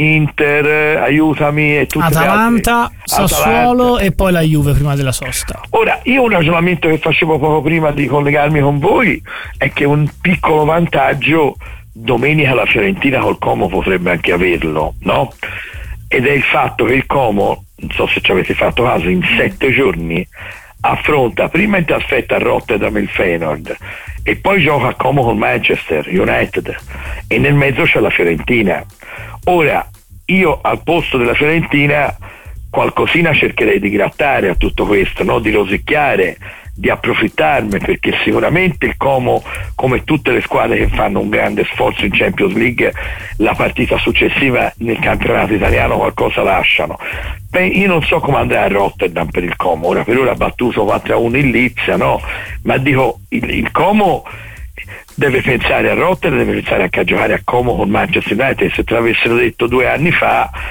Inter, aiutami e tutte Atalanta, le altre, Sassuolo Atalanta. E poi la Juve prima della sosta. Ora, io un ragionamento che facevo poco prima di collegarmi con voi è che un piccolo vantaggio domenica la Fiorentina col Como potrebbe anche averlo, no? Ed è il fatto che il Como, non so se ci avete fatto caso, in sette giorni affronta prima in trasferta a Rotterdam il Feyenoord e poi gioca a Como con Manchester United, e nel mezzo c'è la Fiorentina. Ora, io al posto della Fiorentina qualcosina cercherei di grattare a tutto questo, no? Di rosicchiare, di approfittarne, perché sicuramente il Como, come tutte le squadre che fanno un grande sforzo in Champions League, la partita successiva nel campionato italiano qualcosa lasciano. Beh, io non so come andrà a Rotterdam per il Como, ora per ora ha battuto quattro a uno in Lipsia, no? Ma dico, il, il Como deve pensare a Rotterdam, deve pensare anche a giocare a Como con Manchester United. Se te l'avessero detto due anni fa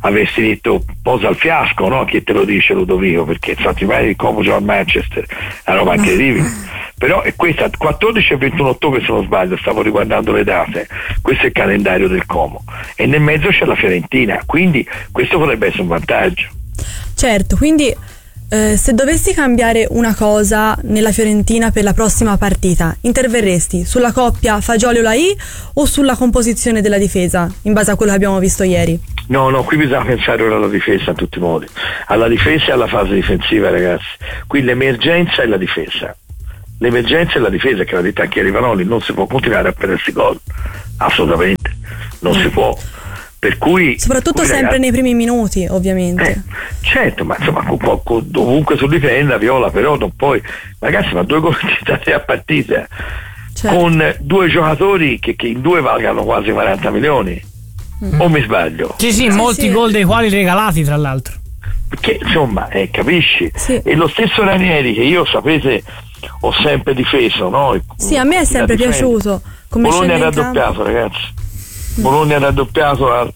avresti detto posa al fiasco, no? Chi te lo dice Ludovico, perché infatti mai il Como gioca a Manchester, è una roba incredibile. Però è questa, quattordici e ventuno ottobre se non sbaglio, stavo riguardando le date, questo è il calendario del Como e nel mezzo c'è la Fiorentina, quindi questo potrebbe essere un vantaggio. Certo, quindi eh, se dovessi cambiare una cosa nella Fiorentina per la prossima partita, interverresti sulla coppia Fagioli-Olai o sulla composizione della difesa, in base a quello che abbiamo visto ieri? No, no, qui bisogna pensare ora alla difesa in tutti i modi, alla difesa e alla fase difensiva, ragazzi. Qui l'emergenza è la difesa. L'emergenza è la difesa, che l'ha detto anche Rivanoli, non si può continuare a perdersi gol, assolutamente, non eh. si può. Per cui, soprattutto qui, sempre ragazzi, nei primi minuti, ovviamente. Eh, certo, ma insomma ovunque su difenda Viola, però non puoi, ragazzi, ma due gol a partita, certo, con due giocatori che, che in due valgano quasi quaranta milioni, mm. o mi sbaglio? Sì, sì, sì molti sì. gol dei quali regalati, tra l'altro. Perché insomma, eh, capisci? Sì. E lo stesso Ranieri, che io sapete ho sempre difeso, no? Sì, a me è sempre piaciuto. Come Bologna ha raddoppiato, ragazzi. Bologna ha raddoppiato al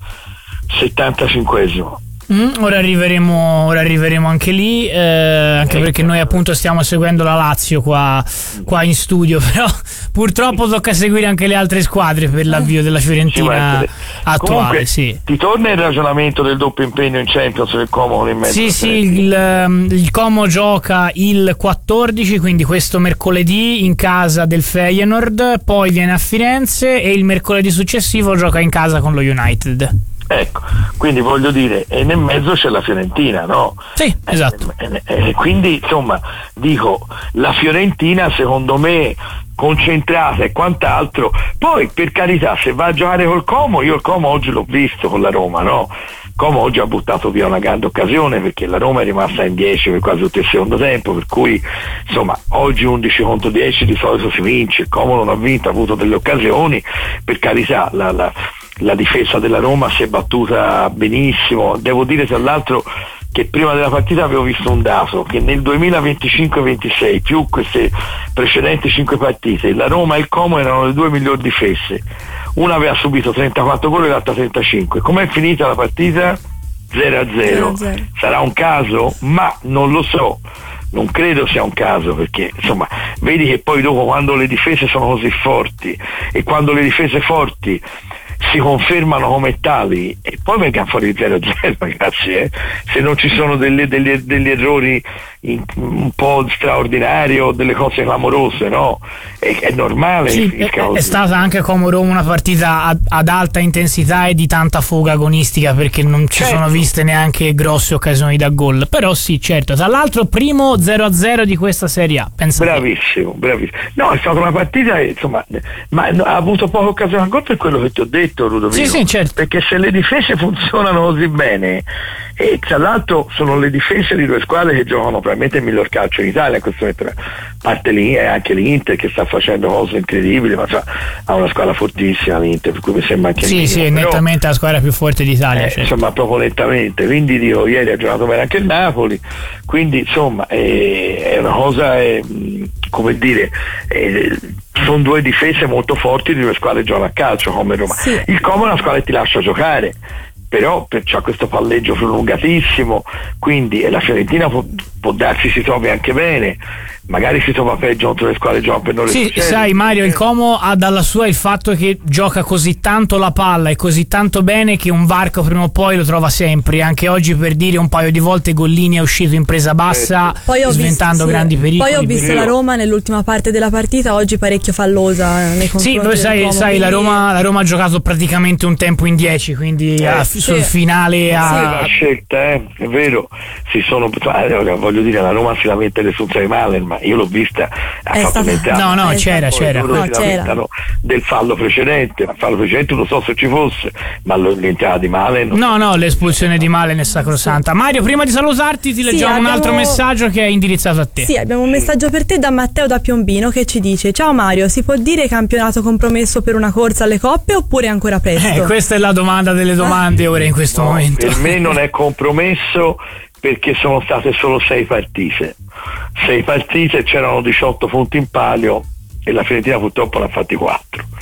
settantacinquesimo. Mm, ora arriveremo ora arriveremo anche lì, eh, anche ecco, perché noi appunto stiamo seguendo la Lazio qua, qua in studio, però purtroppo tocca seguire anche le altre squadre per l'avvio della Fiorentina sì, attuale. Comunque, sì. Ti torna il ragionamento del doppio impegno in Champions del Como in mezzo? Sì, sì, il, il Como gioca il quattordici, quindi questo mercoledì in casa del Feyenoord, poi viene a Firenze e il mercoledì successivo gioca in casa con lo United. Ecco, quindi voglio dire, e nel mezzo c'è la Fiorentina, no? Sì, esatto. E, e, e quindi, insomma, dico, la Fiorentina secondo me concentrata e quant'altro, poi per carità, se va a giocare col Como, io il Como oggi l'ho visto con la Roma, no? Como oggi ha buttato via una grande occasione perché la Roma è rimasta in dieci per quasi tutto il secondo tempo, per cui insomma oggi undici contro dieci di solito si vince, il Como non ha vinto, ha avuto delle occasioni, per carità la, la la difesa della Roma si è battuta benissimo. Devo dire tra l'altro che prima della partita avevo visto un dato, che nel duemilaventicinque ventisei più queste precedenti cinque partite la Roma e il Como erano le due migliori difese, una aveva subito trentaquattro gol e l'altra trentacinque. Com'è finita la partita? zero a zero. Sarà un caso? Ma non lo so, non credo sia un caso, perché insomma vedi che poi dopo, quando le difese sono così forti e quando le difese forti si confermano come tali e poi venga fuori zero a zero, ragazzi, eh? Se non ci sono delle, delle, degli errori in, un po' straordinari o delle cose clamorose, no? È, è normale. Sì, è, è stata anche come Roma una partita ad, ad alta intensità e di tanta foga agonistica, perché non ci certo. sono viste neanche grosse occasioni da gol, però sì, certo. Tra l'altro primo zero a zero di questa Serie A, pensate. Bravissimo, bravissimo. No, è stata una partita, insomma, ma ha avuto poche occasioni da gol per quello che ti ho detto, Ludovico, sì, sì, certo. Perché se le difese funzionano così bene, e tra l'altro sono le difese di due squadre che giocano probabilmente il miglior calcio in Italia in questo momento, a parte lì e anche l'Inter che sta facendo cose incredibili, ma cioè, ha una squadra fortissima l'Inter, per cui mi sembra anche sì meno, sì, però, nettamente la squadra più forte d'Italia, eh, certo. Insomma proprio nettamente, quindi dico, ieri ha giocato bene anche il Napoli, quindi insomma è, è una cosa è, come dire è, sono due difese molto forti di due squadre che giocano a calcio come Roma. Sì. Il Como è una squadra che ti lascia giocare, però c'ha questo palleggio prolungatissimo, quindi e la Fiorentina può, può darsi si trovi anche bene, magari si trova peggio contro le squadre giocano per non le sì, succede. Sai Mario, il Como ha dalla sua il fatto che gioca così tanto la palla e così tanto bene che un varco prima o poi lo trova sempre. Anche oggi, per dire, un paio di volte Gollini è uscito in presa bassa, poi ho sventando visto, sì. grandi pericoli. Poi ho visto la Roma nell'ultima parte della partita oggi parecchio fallosa nei confronti sì, poi sai, Como, sai quindi... la, Roma, la Roma ha giocato praticamente un tempo in dieci, quindi eh, a, sì. sul finale ha... Sì, la scelta, eh, è vero, si sono, voglio dire, la Roma si lamenta l'espulsione di Malen, ma io l'ho vista, ha è fatto stata... no no è c'era c'era loro no, si c'era. lamentano del fallo precedente, ma il fallo precedente non so se ci fosse, ma l'entrata di Malen no no l'espulsione di Malen è sacrosanta. Mario, prima di salutarti ti leggiamo sì, un abbiamo... altro messaggio che è indirizzato a te. Sì, abbiamo un messaggio per te da Matteo da Piombino che ci dice: ciao Mario, si può dire campionato compromesso per una corsa alle coppe oppure è ancora presto? Eh, questa è la domanda delle domande ora in questo no, momento. Per me non è compromesso perché sono state solo sei partite sei partite, c'erano diciotto punti in palio e la Fiorentina purtroppo ne ha fatti quattro,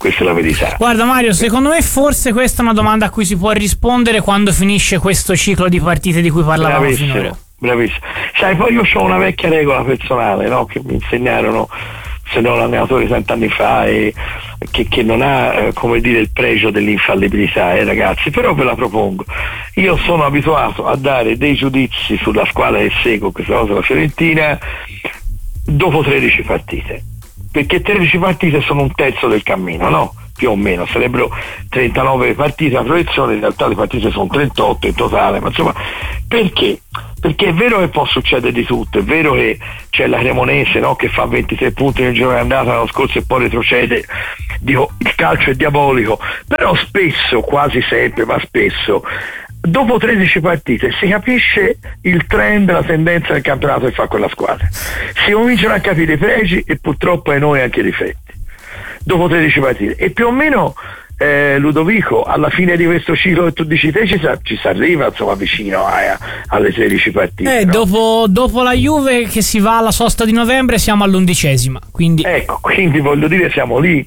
questa è la verità. Guarda Mario, secondo me forse questa è una domanda a cui si può rispondere quando finisce questo ciclo di partite di cui parlavamo Bravissimo, finora. bravissimo. Sai, poi io ho una vecchia regola personale, no? Che mi insegnarono, se no l'allenatore tanti fa, e che, che non ha eh, come dire il pregio dell'infallibilità, eh, ragazzi, però ve la propongo. Io sono abituato a dare dei giudizi sulla squadra che seguo, questa cosa la Fiorentina, dopo tredici partite, perché tredici partite sono un terzo del cammino, no? Più o meno, sarebbero trentanove partite a proiezione, in realtà le partite sono trentotto in totale, ma insomma, perché? Perché è vero che può succedere di tutto, è vero che c'è la Cremonese, no, che fa ventisei punti nel giro di andata l'anno scorso e poi retrocede. Dico, il calcio è diabolico, però spesso, quasi sempre, ma spesso, dopo tredici partite si capisce il trend, la tendenza del campionato che fa quella squadra, si cominciano a capire i pregi e purtroppo ai noi anche i difetti dopo tredici partite, e più o meno eh, Ludovico, alla fine di questo ciclo che tu dici te ci, sa, ci si arriva insomma vicino a, a, alle tredici partite. Eh, no? dopo, dopo la Juve che si va alla sosta di novembre siamo all'undicesima, quindi... Ecco, quindi voglio dire siamo lì,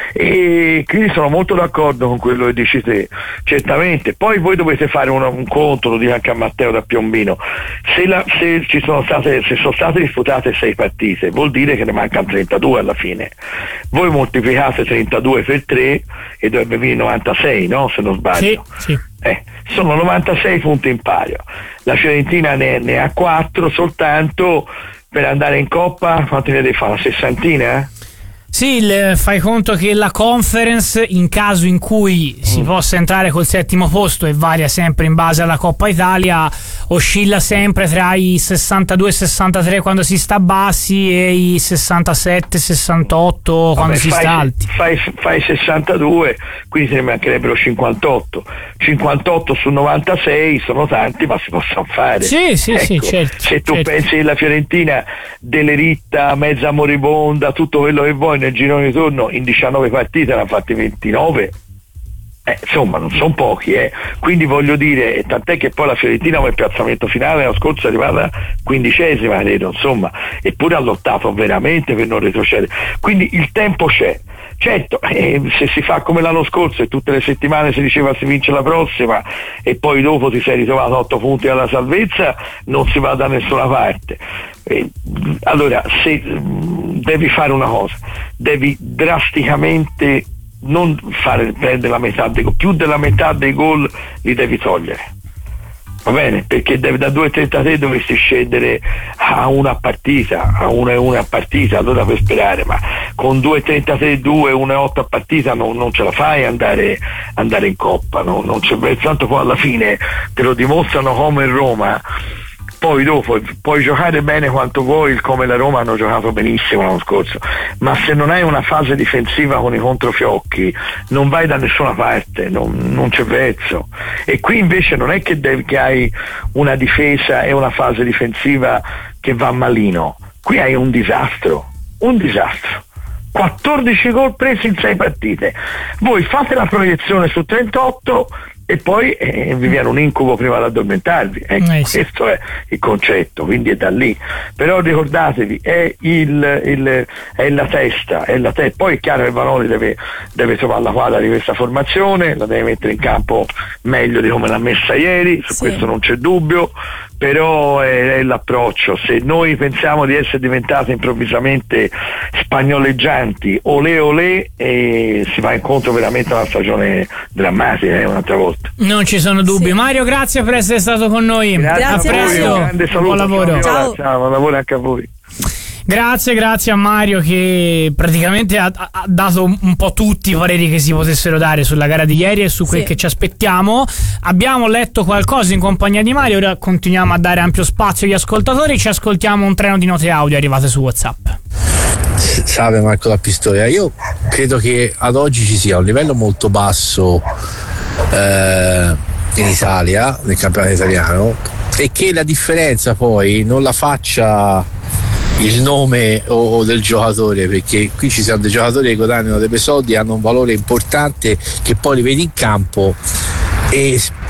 e quindi sono molto d'accordo con quello che dici te, certamente. Poi voi dovete fare un, un conto, lo dico anche a Matteo da Piombino, se, la, se ci sono state se sono state disputate sei partite vuol dire che ne mancano trentadue alla fine. Voi moltiplicate trentadue per tre e dovrebbe venire novantasei, no? Se non sbaglio. Sì, sì. Eh, sono novantasei punti in palio. La Fiorentina ne, ne ha quattro soltanto. Per andare in Coppa quanti ne devi fare? Una sessantina? Eh? Sì, il, fai conto che la Conference, in caso in cui si mm. possa entrare col settimo posto, e varia sempre in base alla Coppa Italia, oscilla sempre tra i sessantadue sessantatré quando si sta bassi e i sessantasette sessantotto quando Vabbè, si fai, sta alti. Fai, fai sessantadue, quindi se ne mancherebbero cinquantotto. cinquantotto su novantasei sono tanti, ma si possono fare. Sì, sì, ecco, sì, certo. Se tu certo. pensi che la Fiorentina Deleritta, mezza moribonda, tutto quello che vuoi, nel girone di torno in diciannove partite ne ha fatti ventinove, eh, insomma non sono pochi, eh. Quindi voglio dire, tant'è che poi la Fiorentina come piazzamento finale l'anno scorso è arrivata quindicesima, credo, insomma, eppure ha lottato veramente per non retrocedere, quindi il tempo c'è. Certo, eh, se si fa come l'anno scorso e tutte le settimane si diceva si vince la prossima e poi dopo ti sei ritrovato a otto punti alla salvezza, non si va da nessuna parte. Eh, allora, se mh, devi fare una cosa, devi drasticamente non fare prendere la metà dei gol, più della metà dei gol li devi togliere. Va bene? Perché devi, da due virgola trentatré dovresti scendere a una partita, a una e una partita, allora per sperare, ma con due virgola trentatré, due, uno virgola otto a partita non, non ce la fai andare, andare in Coppa, no? Non c'è, tanto poi alla fine te lo dimostrano come in Roma. Poi dopo puoi giocare bene quanto vuoi, come la Roma hanno giocato benissimo l'anno scorso, ma se non hai una fase difensiva con i controfiocchi non vai da nessuna parte, non, non c'è verso. E qui invece non è che, devi, che hai una difesa e una fase difensiva che va malino, qui hai un disastro, un disastro. quattordici gol presi in sei partite. Voi fate la proiezione su trentotto e poi eh, vi viene un incubo prima di addormentarvi, ecco, eh sì. Questo è il concetto, quindi è da lì. Però ricordatevi, è, il, il, è la testa, è la te- poi è chiaro che Vanoli deve, deve trovare la quadra di questa formazione, la deve mettere in campo meglio di come l'ha messa ieri, su Sì. questo non c'è dubbio, però è, è l'approccio. Se noi pensiamo di essere diventati improvvisamente spagnoleggianti, olè olè, e si va incontro veramente a una stagione drammatica, eh, un'altra volta. Non ci sono dubbi. Sì. Mario, grazie per essere stato con noi. Grazie a a voi, presto. un grande saluto, Buon lavoro. ciao, Ciao. ciao, buon lavoro anche a voi. Grazie, grazie a Mario che praticamente ha, ha dato un po' tutti i pareri che si potessero dare sulla gara di ieri e su quel Sì. che ci aspettiamo. Abbiamo letto qualcosa in compagnia di Mario, ora continuiamo a dare ampio spazio agli ascoltatori. Ci ascoltiamo un treno di note audio arrivate su WhatsApp. Salve Marco da Pistoia, io credo che ad oggi ci sia un livello molto basso eh, in Italia, nel campionato italiano, e che la differenza poi non la faccia il nome o, o del giocatore, perché qui ci sono dei giocatori che guadagnano dei bei soldi, hanno un valore importante, che poi li vedi in campo e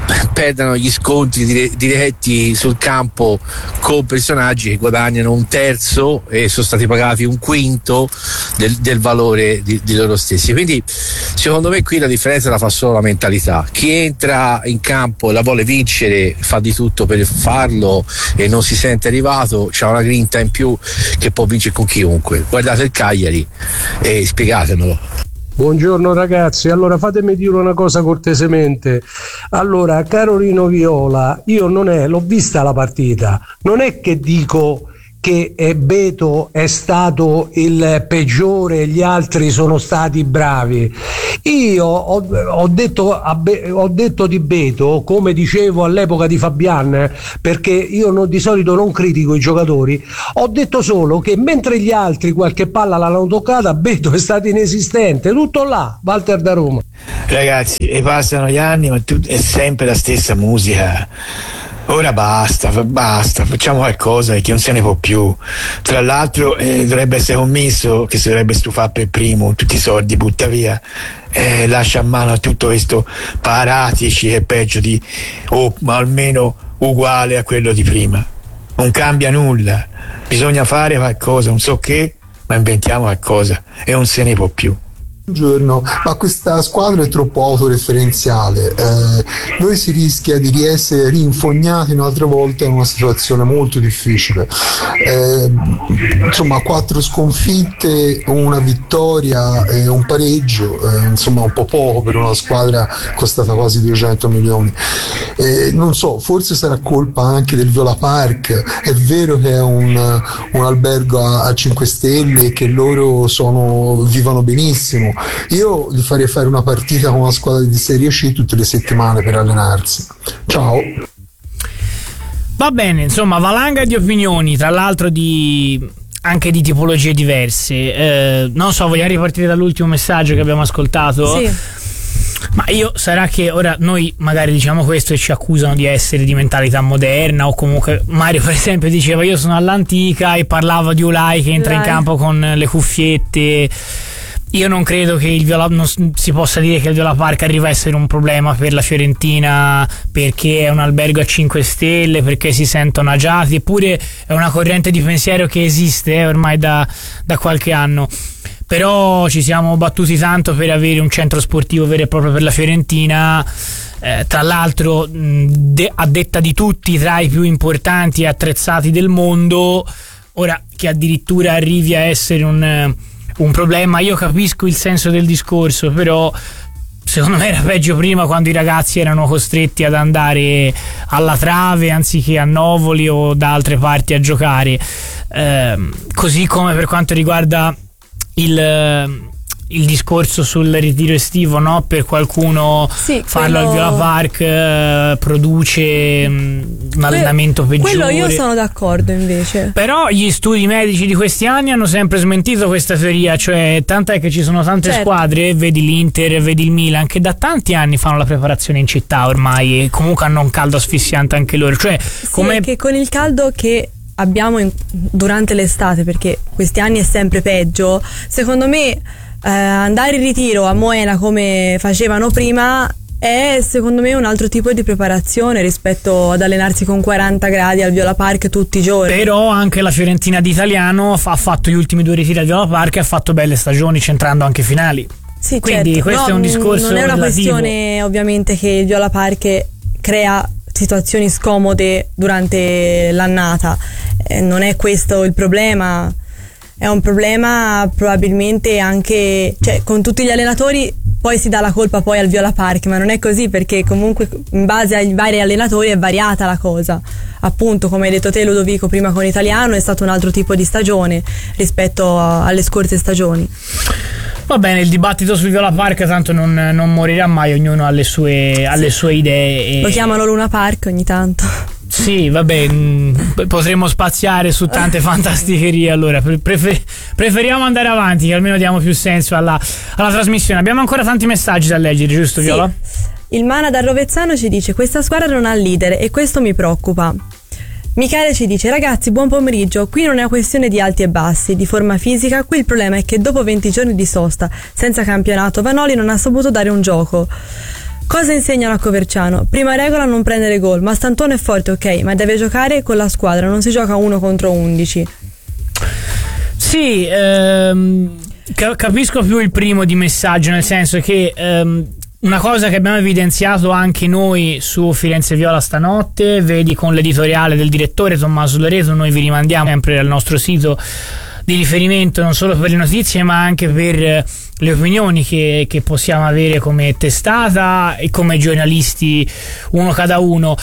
perdano gli scontri dire- diretti sul campo con personaggi che guadagnano un terzo e sono stati pagati un quinto del, del valore di, di loro stessi. Quindi secondo me qui la differenza la fa solo la mentalità. Chi entra in campo e la vuole vincere fa di tutto per farlo e non si sente arrivato, c'ha una grinta in più che può vincere con chiunque. Guardate il Cagliari e spiegatemelo. Buongiorno ragazzi, allora fatemi dire una cosa cortesemente. Allora, caro Rino Viola, io non è, l'ho vista la partita, non è che dico che Beto è stato il peggiore e gli altri sono stati bravi. Io ho, ho, detto, a Be, ho detto di Beto, come dicevo all'epoca di Fabian, perché io non, di solito non critico i giocatori, ho detto solo che mentre gli altri qualche palla l'hanno toccata, Beto è stato inesistente, tutto là. Walter da Roma. Ragazzi, e passano gli anni ma tu, è sempre la stessa musica. Ora basta, basta, facciamo qualcosa che non se ne può più. Tra l'altro eh, dovrebbe essere commesso che si dovrebbe stufare per primo, tutti i soldi butta via, eh, lascia a mano a tutto questo Paratici che è peggio di, o ma almeno uguale a quello di prima. Non cambia nulla, bisogna fare qualcosa, non so che, ma inventiamo qualcosa e non se ne può più. Buongiorno, ma questa squadra è troppo autoreferenziale, eh, noi si rischia di essere rinfognati un'altra volta in una situazione molto difficile, eh, insomma quattro sconfitte, una vittoria e un pareggio, eh, insomma un po' poco per una squadra costata quasi duecento milioni, eh, non so, forse sarà colpa anche del Viola Park, è vero che è un, un albergo a, a cinque stelle e che loro sono, vivono benissimo. Io gli farei fare una partita con una squadra di Serie C tutte le settimane per allenarsi. Ciao. Va bene, insomma, valanga di opinioni, tra l'altro di anche di tipologie diverse. Eh, non so, vogliamo ripartire dall'ultimo messaggio che abbiamo ascoltato? Sì. Ma io, sarà che ora noi magari diciamo questo e ci accusano di essere di mentalità moderna, o comunque Mario per esempio diceva io sono all'antica e parlava di Ulai che entra Ulai. in campo con le cuffiette. Io non credo che il Viola, non si possa dire che il Viola Park arriva a essere un problema per la Fiorentina perché è un albergo a cinque stelle, perché si sentono agiati, eppure è una corrente di pensiero che esiste eh, ormai da, da qualche anno. Però ci siamo battuti tanto per avere un centro sportivo vero e proprio per la Fiorentina, eh, tra l'altro de- a detta di tutti tra i più importanti e attrezzati del mondo. Ora che addirittura arrivi a essere un un problema, io capisco il senso del discorso, però secondo me era peggio prima, quando i ragazzi erano costretti ad andare alla Trave anziché a Novoli o da altre parti a giocare, eh, così come per quanto riguarda il il discorso sul ritiro estivo, no? Per qualcuno sì, farlo quello... al Viola Park eh, produce mh, un allenamento quello, peggiore. Quello io sono d'accordo invece. Però gli studi medici di questi anni hanno sempre smentito questa teoria, cioè tant'è che ci sono tante certo. squadre, vedi l'Inter, vedi il Milan, che da tanti anni fanno la preparazione in città ormai e comunque hanno un caldo asfissiante anche loro. Cioè, sì, come... che con il caldo che abbiamo in, durante l'estate, perché questi anni è sempre peggio, secondo me Eh, andare in ritiro a Moena come facevano prima è secondo me un altro tipo di preparazione rispetto ad allenarsi con quaranta gradi al Viola Park tutti i giorni. Però anche la Fiorentina di Italiano fa, ha fatto gli ultimi due ritiri al Viola Park e ha fatto belle stagioni centrando anche finali. Sì, quindi certo. questo no, è un discorso non è una relativo. questione ovviamente che il Viola Park crea situazioni scomode durante l'annata, eh, non è questo il problema. È un problema probabilmente anche, cioè con tutti gli allenatori poi si dà la colpa poi al Viola Park, ma non è così, perché comunque in base ai vari allenatori è variata la cosa. Appunto, come hai detto te Ludovico prima con Italiano, è stato un altro tipo di stagione rispetto a, alle scorse stagioni. Va bene, il dibattito sul Viola Park tanto non, non morirà mai, ognuno ha le sue, ha le sue idee. E... Lo chiamano Luna Park ogni tanto. Sì, vabbè, mh, potremmo spaziare su tante fantasticherie. Allora prefer- preferiamo andare avanti, che almeno diamo più senso alla, alla trasmissione. Abbiamo ancora tanti messaggi da leggere, giusto Viola? Sì. Il Mana da Rovezzano ci dice: questa squadra non ha leader e questo mi preoccupa. Michele ci dice: ragazzi, buon pomeriggio, qui non è una questione di alti e bassi, di forma fisica, qui il problema è che dopo venti giorni di sosta senza campionato Vanoli non ha saputo dare un gioco. Cosa insegnano a Coverciano? Prima regola, non prendere gol. Mastantuono è forte, ok, ma deve giocare con la squadra, non si gioca uno contro undici. Sì, ehm, capisco più il primo di messaggio, nel senso che ehm, una cosa che abbiamo evidenziato anche noi su Firenze Viola stanotte, vedi con l'editoriale del direttore Tommaso Loreto, noi vi rimandiamo sempre al nostro sito di riferimento non solo per le notizie ma anche per le opinioni che, che possiamo avere come testata e come giornalisti uno cada uno.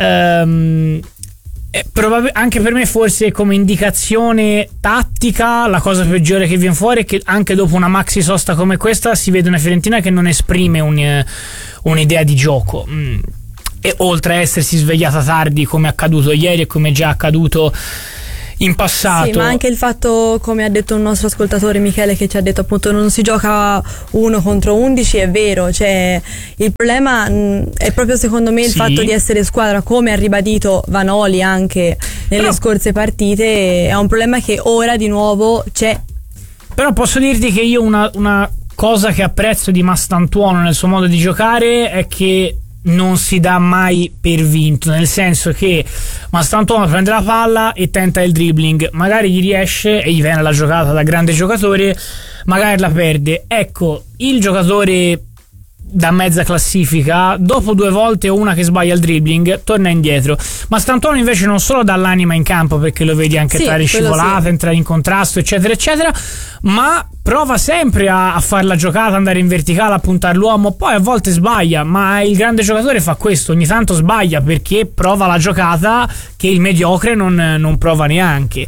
Ehm, Probab- anche per me forse come indicazione tattica la cosa peggiore che viene fuori è che anche dopo una maxi sosta come questa si vede una Fiorentina che non esprime un, un'idea di gioco, mm. e oltre a essersi svegliata tardi come è accaduto ieri e come è già accaduto in passato. Sì, ma anche il fatto, come ha detto un nostro ascoltatore Michele, che ci ha detto appunto non si gioca uno contro undici, è vero, cioè il problema mh, è proprio secondo me il sì. fatto di essere squadra, come ha ribadito Vanoli anche nelle Però... scorse partite, è un problema che ora di nuovo c'è. Però posso dirti che io una, una cosa che apprezzo di Mastantuono nel suo modo di giocare è che non si dà mai per vinto, nel senso che Mastantuono prende la palla e tenta il dribbling, magari gli riesce e gli viene la giocata da grande giocatore, magari la perde. Ecco, il giocatore da mezza classifica dopo due volte o una che sbaglia il dribbling torna indietro. Mastantuono invece non solo dà l'anima in campo, perché lo vedi anche sì, entrare in scivolata, sì. entrare in contrasto eccetera eccetera, ma prova sempre a, a fare la giocata, andare in verticale, a puntare l'uomo, poi a volte sbaglia, ma il grande giocatore fa questo, ogni tanto sbaglia perché prova la giocata che il mediocre non, non prova neanche.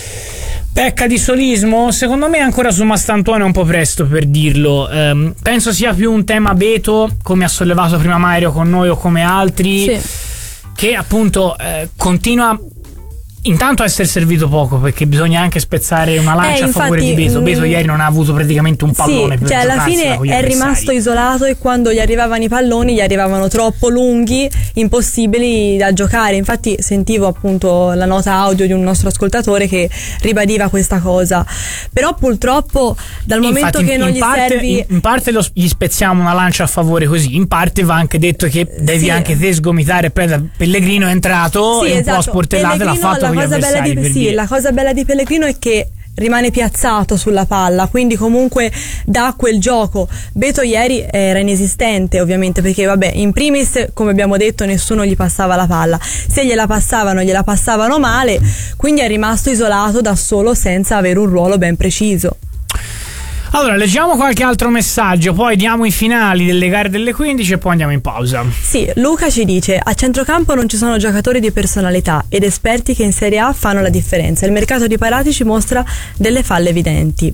Pecca di solismo? Secondo me ancora su Mastantuono è un po' presto per dirlo. Um, penso sia più un tema Beto, come ha sollevato prima Mario con noi o come altri, sì. che appunto eh, continua intanto a essere servito poco, perché bisogna anche spezzare una lancia eh, infatti, a favore di Beto. Beto mh, ieri non ha avuto praticamente un pallone, sì, per cioè alla fine è rimasto isolato, e quando gli arrivavano i palloni gli arrivavano troppo lunghi, impossibili da giocare. Infatti sentivo appunto la nota audio di un nostro ascoltatore che ribadiva questa cosa. Però purtroppo dal momento infatti, che non gli parte, servi in, in parte lo, gli spezziamo una lancia a favore così, in parte va anche detto che devi sì. anche te sgomitare. Pellegrino è entrato sì, e esatto. un po' sportellate l'ha fatto. La cosa, bella di, sì, la cosa bella di Pellegrino è che rimane piazzato sulla palla, quindi comunque dà quel gioco. Beto ieri era inesistente, ovviamente, perché vabbè, in primis, come abbiamo detto, nessuno gli passava la palla, se gliela passavano gliela passavano male, quindi è rimasto isolato da solo senza avere un ruolo ben preciso. Allora, leggiamo qualche altro messaggio, poi diamo i finali delle gare delle quindici e poi andiamo in pausa. Sì, Luca ci dice: a centrocampo non ci sono giocatori di personalità ed esperti che in Serie A fanno la differenza. Il mercato di Parati ci mostra delle falle evidenti.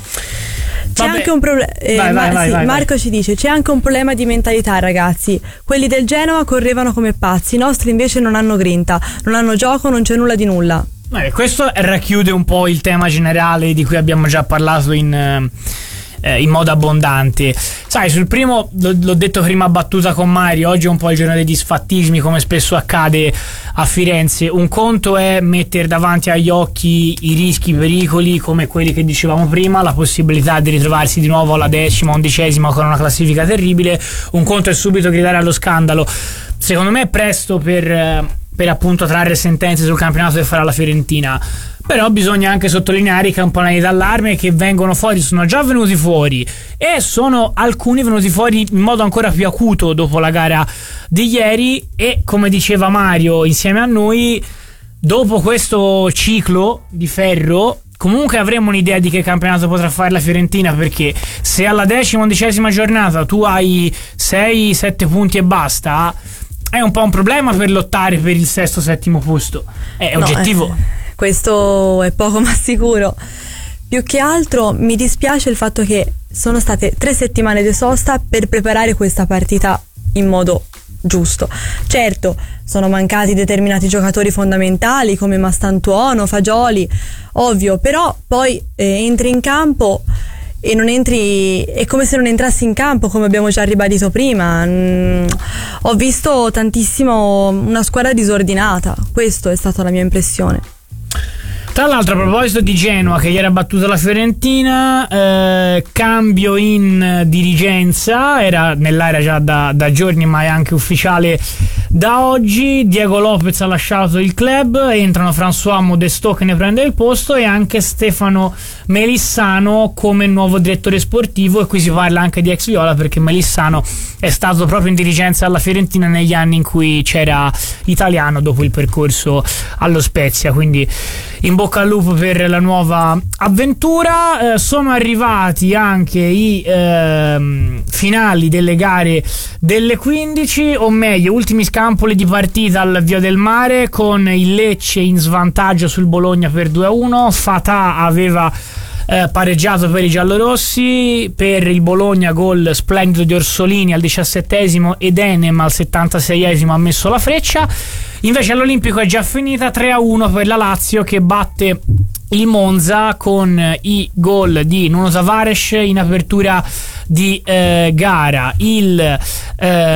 C'è Vabbè. anche un problema. Eh, vai, vai, vai, sì, vai, Marco vai. ci dice: c'è anche un problema di mentalità, ragazzi. Quelli del Genoa correvano come pazzi, i nostri invece non hanno grinta, non hanno gioco, non c'è nulla di nulla. Eh, questo racchiude un po' il tema generale di cui abbiamo già parlato in, eh, in modo abbondante. Sai, sul primo l'ho, l'ho detto prima a battuta con Mario, oggi è un po' il giorno dei disfattismi, come spesso accade a Firenze. Un conto è mettere davanti agli occhi i rischi, i pericoli, come quelli che dicevamo prima, la possibilità di ritrovarsi di nuovo alla decima, undicesima con una classifica terribile. Un conto è subito gridare allo scandalo. Secondo me è presto per... per appunto trarre sentenze sul campionato che farà la Fiorentina, però bisogna anche sottolineare i campanelli d'allarme che vengono fuori, sono già venuti fuori e sono alcuni venuti fuori in modo ancora più acuto dopo la gara di ieri. E come diceva Mario insieme a noi, dopo questo ciclo di ferro comunque avremo un'idea di che campionato potrà fare la Fiorentina, perché se alla decima undicesima giornata tu hai sei sette punti e basta, è un po' un problema per lottare per il sesto settimo posto, è no, oggettivo. Eh, questo è poco ma sicuro. Più che altro mi dispiace il fatto che sono state tre settimane di sosta per preparare questa partita in modo giusto. Certo, sono mancati determinati giocatori fondamentali come Mastantuono, Fagioli, ovvio, però poi eh, entri in campo e non entri, è come se non entrassi in campo, come abbiamo già ribadito prima. Mm, ho visto tantissimo una squadra disordinata, questo è stata la mia impressione. Tra l'altro, a proposito di Genoa che ieri ha battuto la Fiorentina, eh, cambio in dirigenza, era nell'area già da, da giorni ma è anche ufficiale da oggi. Diego Lopez ha lasciato il club, entrano François Modesto che ne prende il posto e anche Stefano Melissano come nuovo direttore sportivo, e qui si parla anche di ex Viola perché Melissano è stato proprio in dirigenza alla Fiorentina negli anni in cui c'era Italiano dopo il percorso allo Spezia, quindi in bocca al lupo per la nuova avventura. Eh, sono arrivati anche i eh, finali delle gare delle quindici, o meglio ultimi scampoli di partita al Via del Mare, con il Lecce in svantaggio sul Bologna per due a uno. Fatà aveva Eh, pareggiato per i giallorossi, per il Bologna gol splendido di Orsolini al diciassettesimo ed Enem al settantaseiesimo ha messo la freccia. Invece all'Olimpico è già finita tre a uno per la Lazio che batte il Monza con i gol di Nuno Tavares in apertura di eh, gara. Il eh,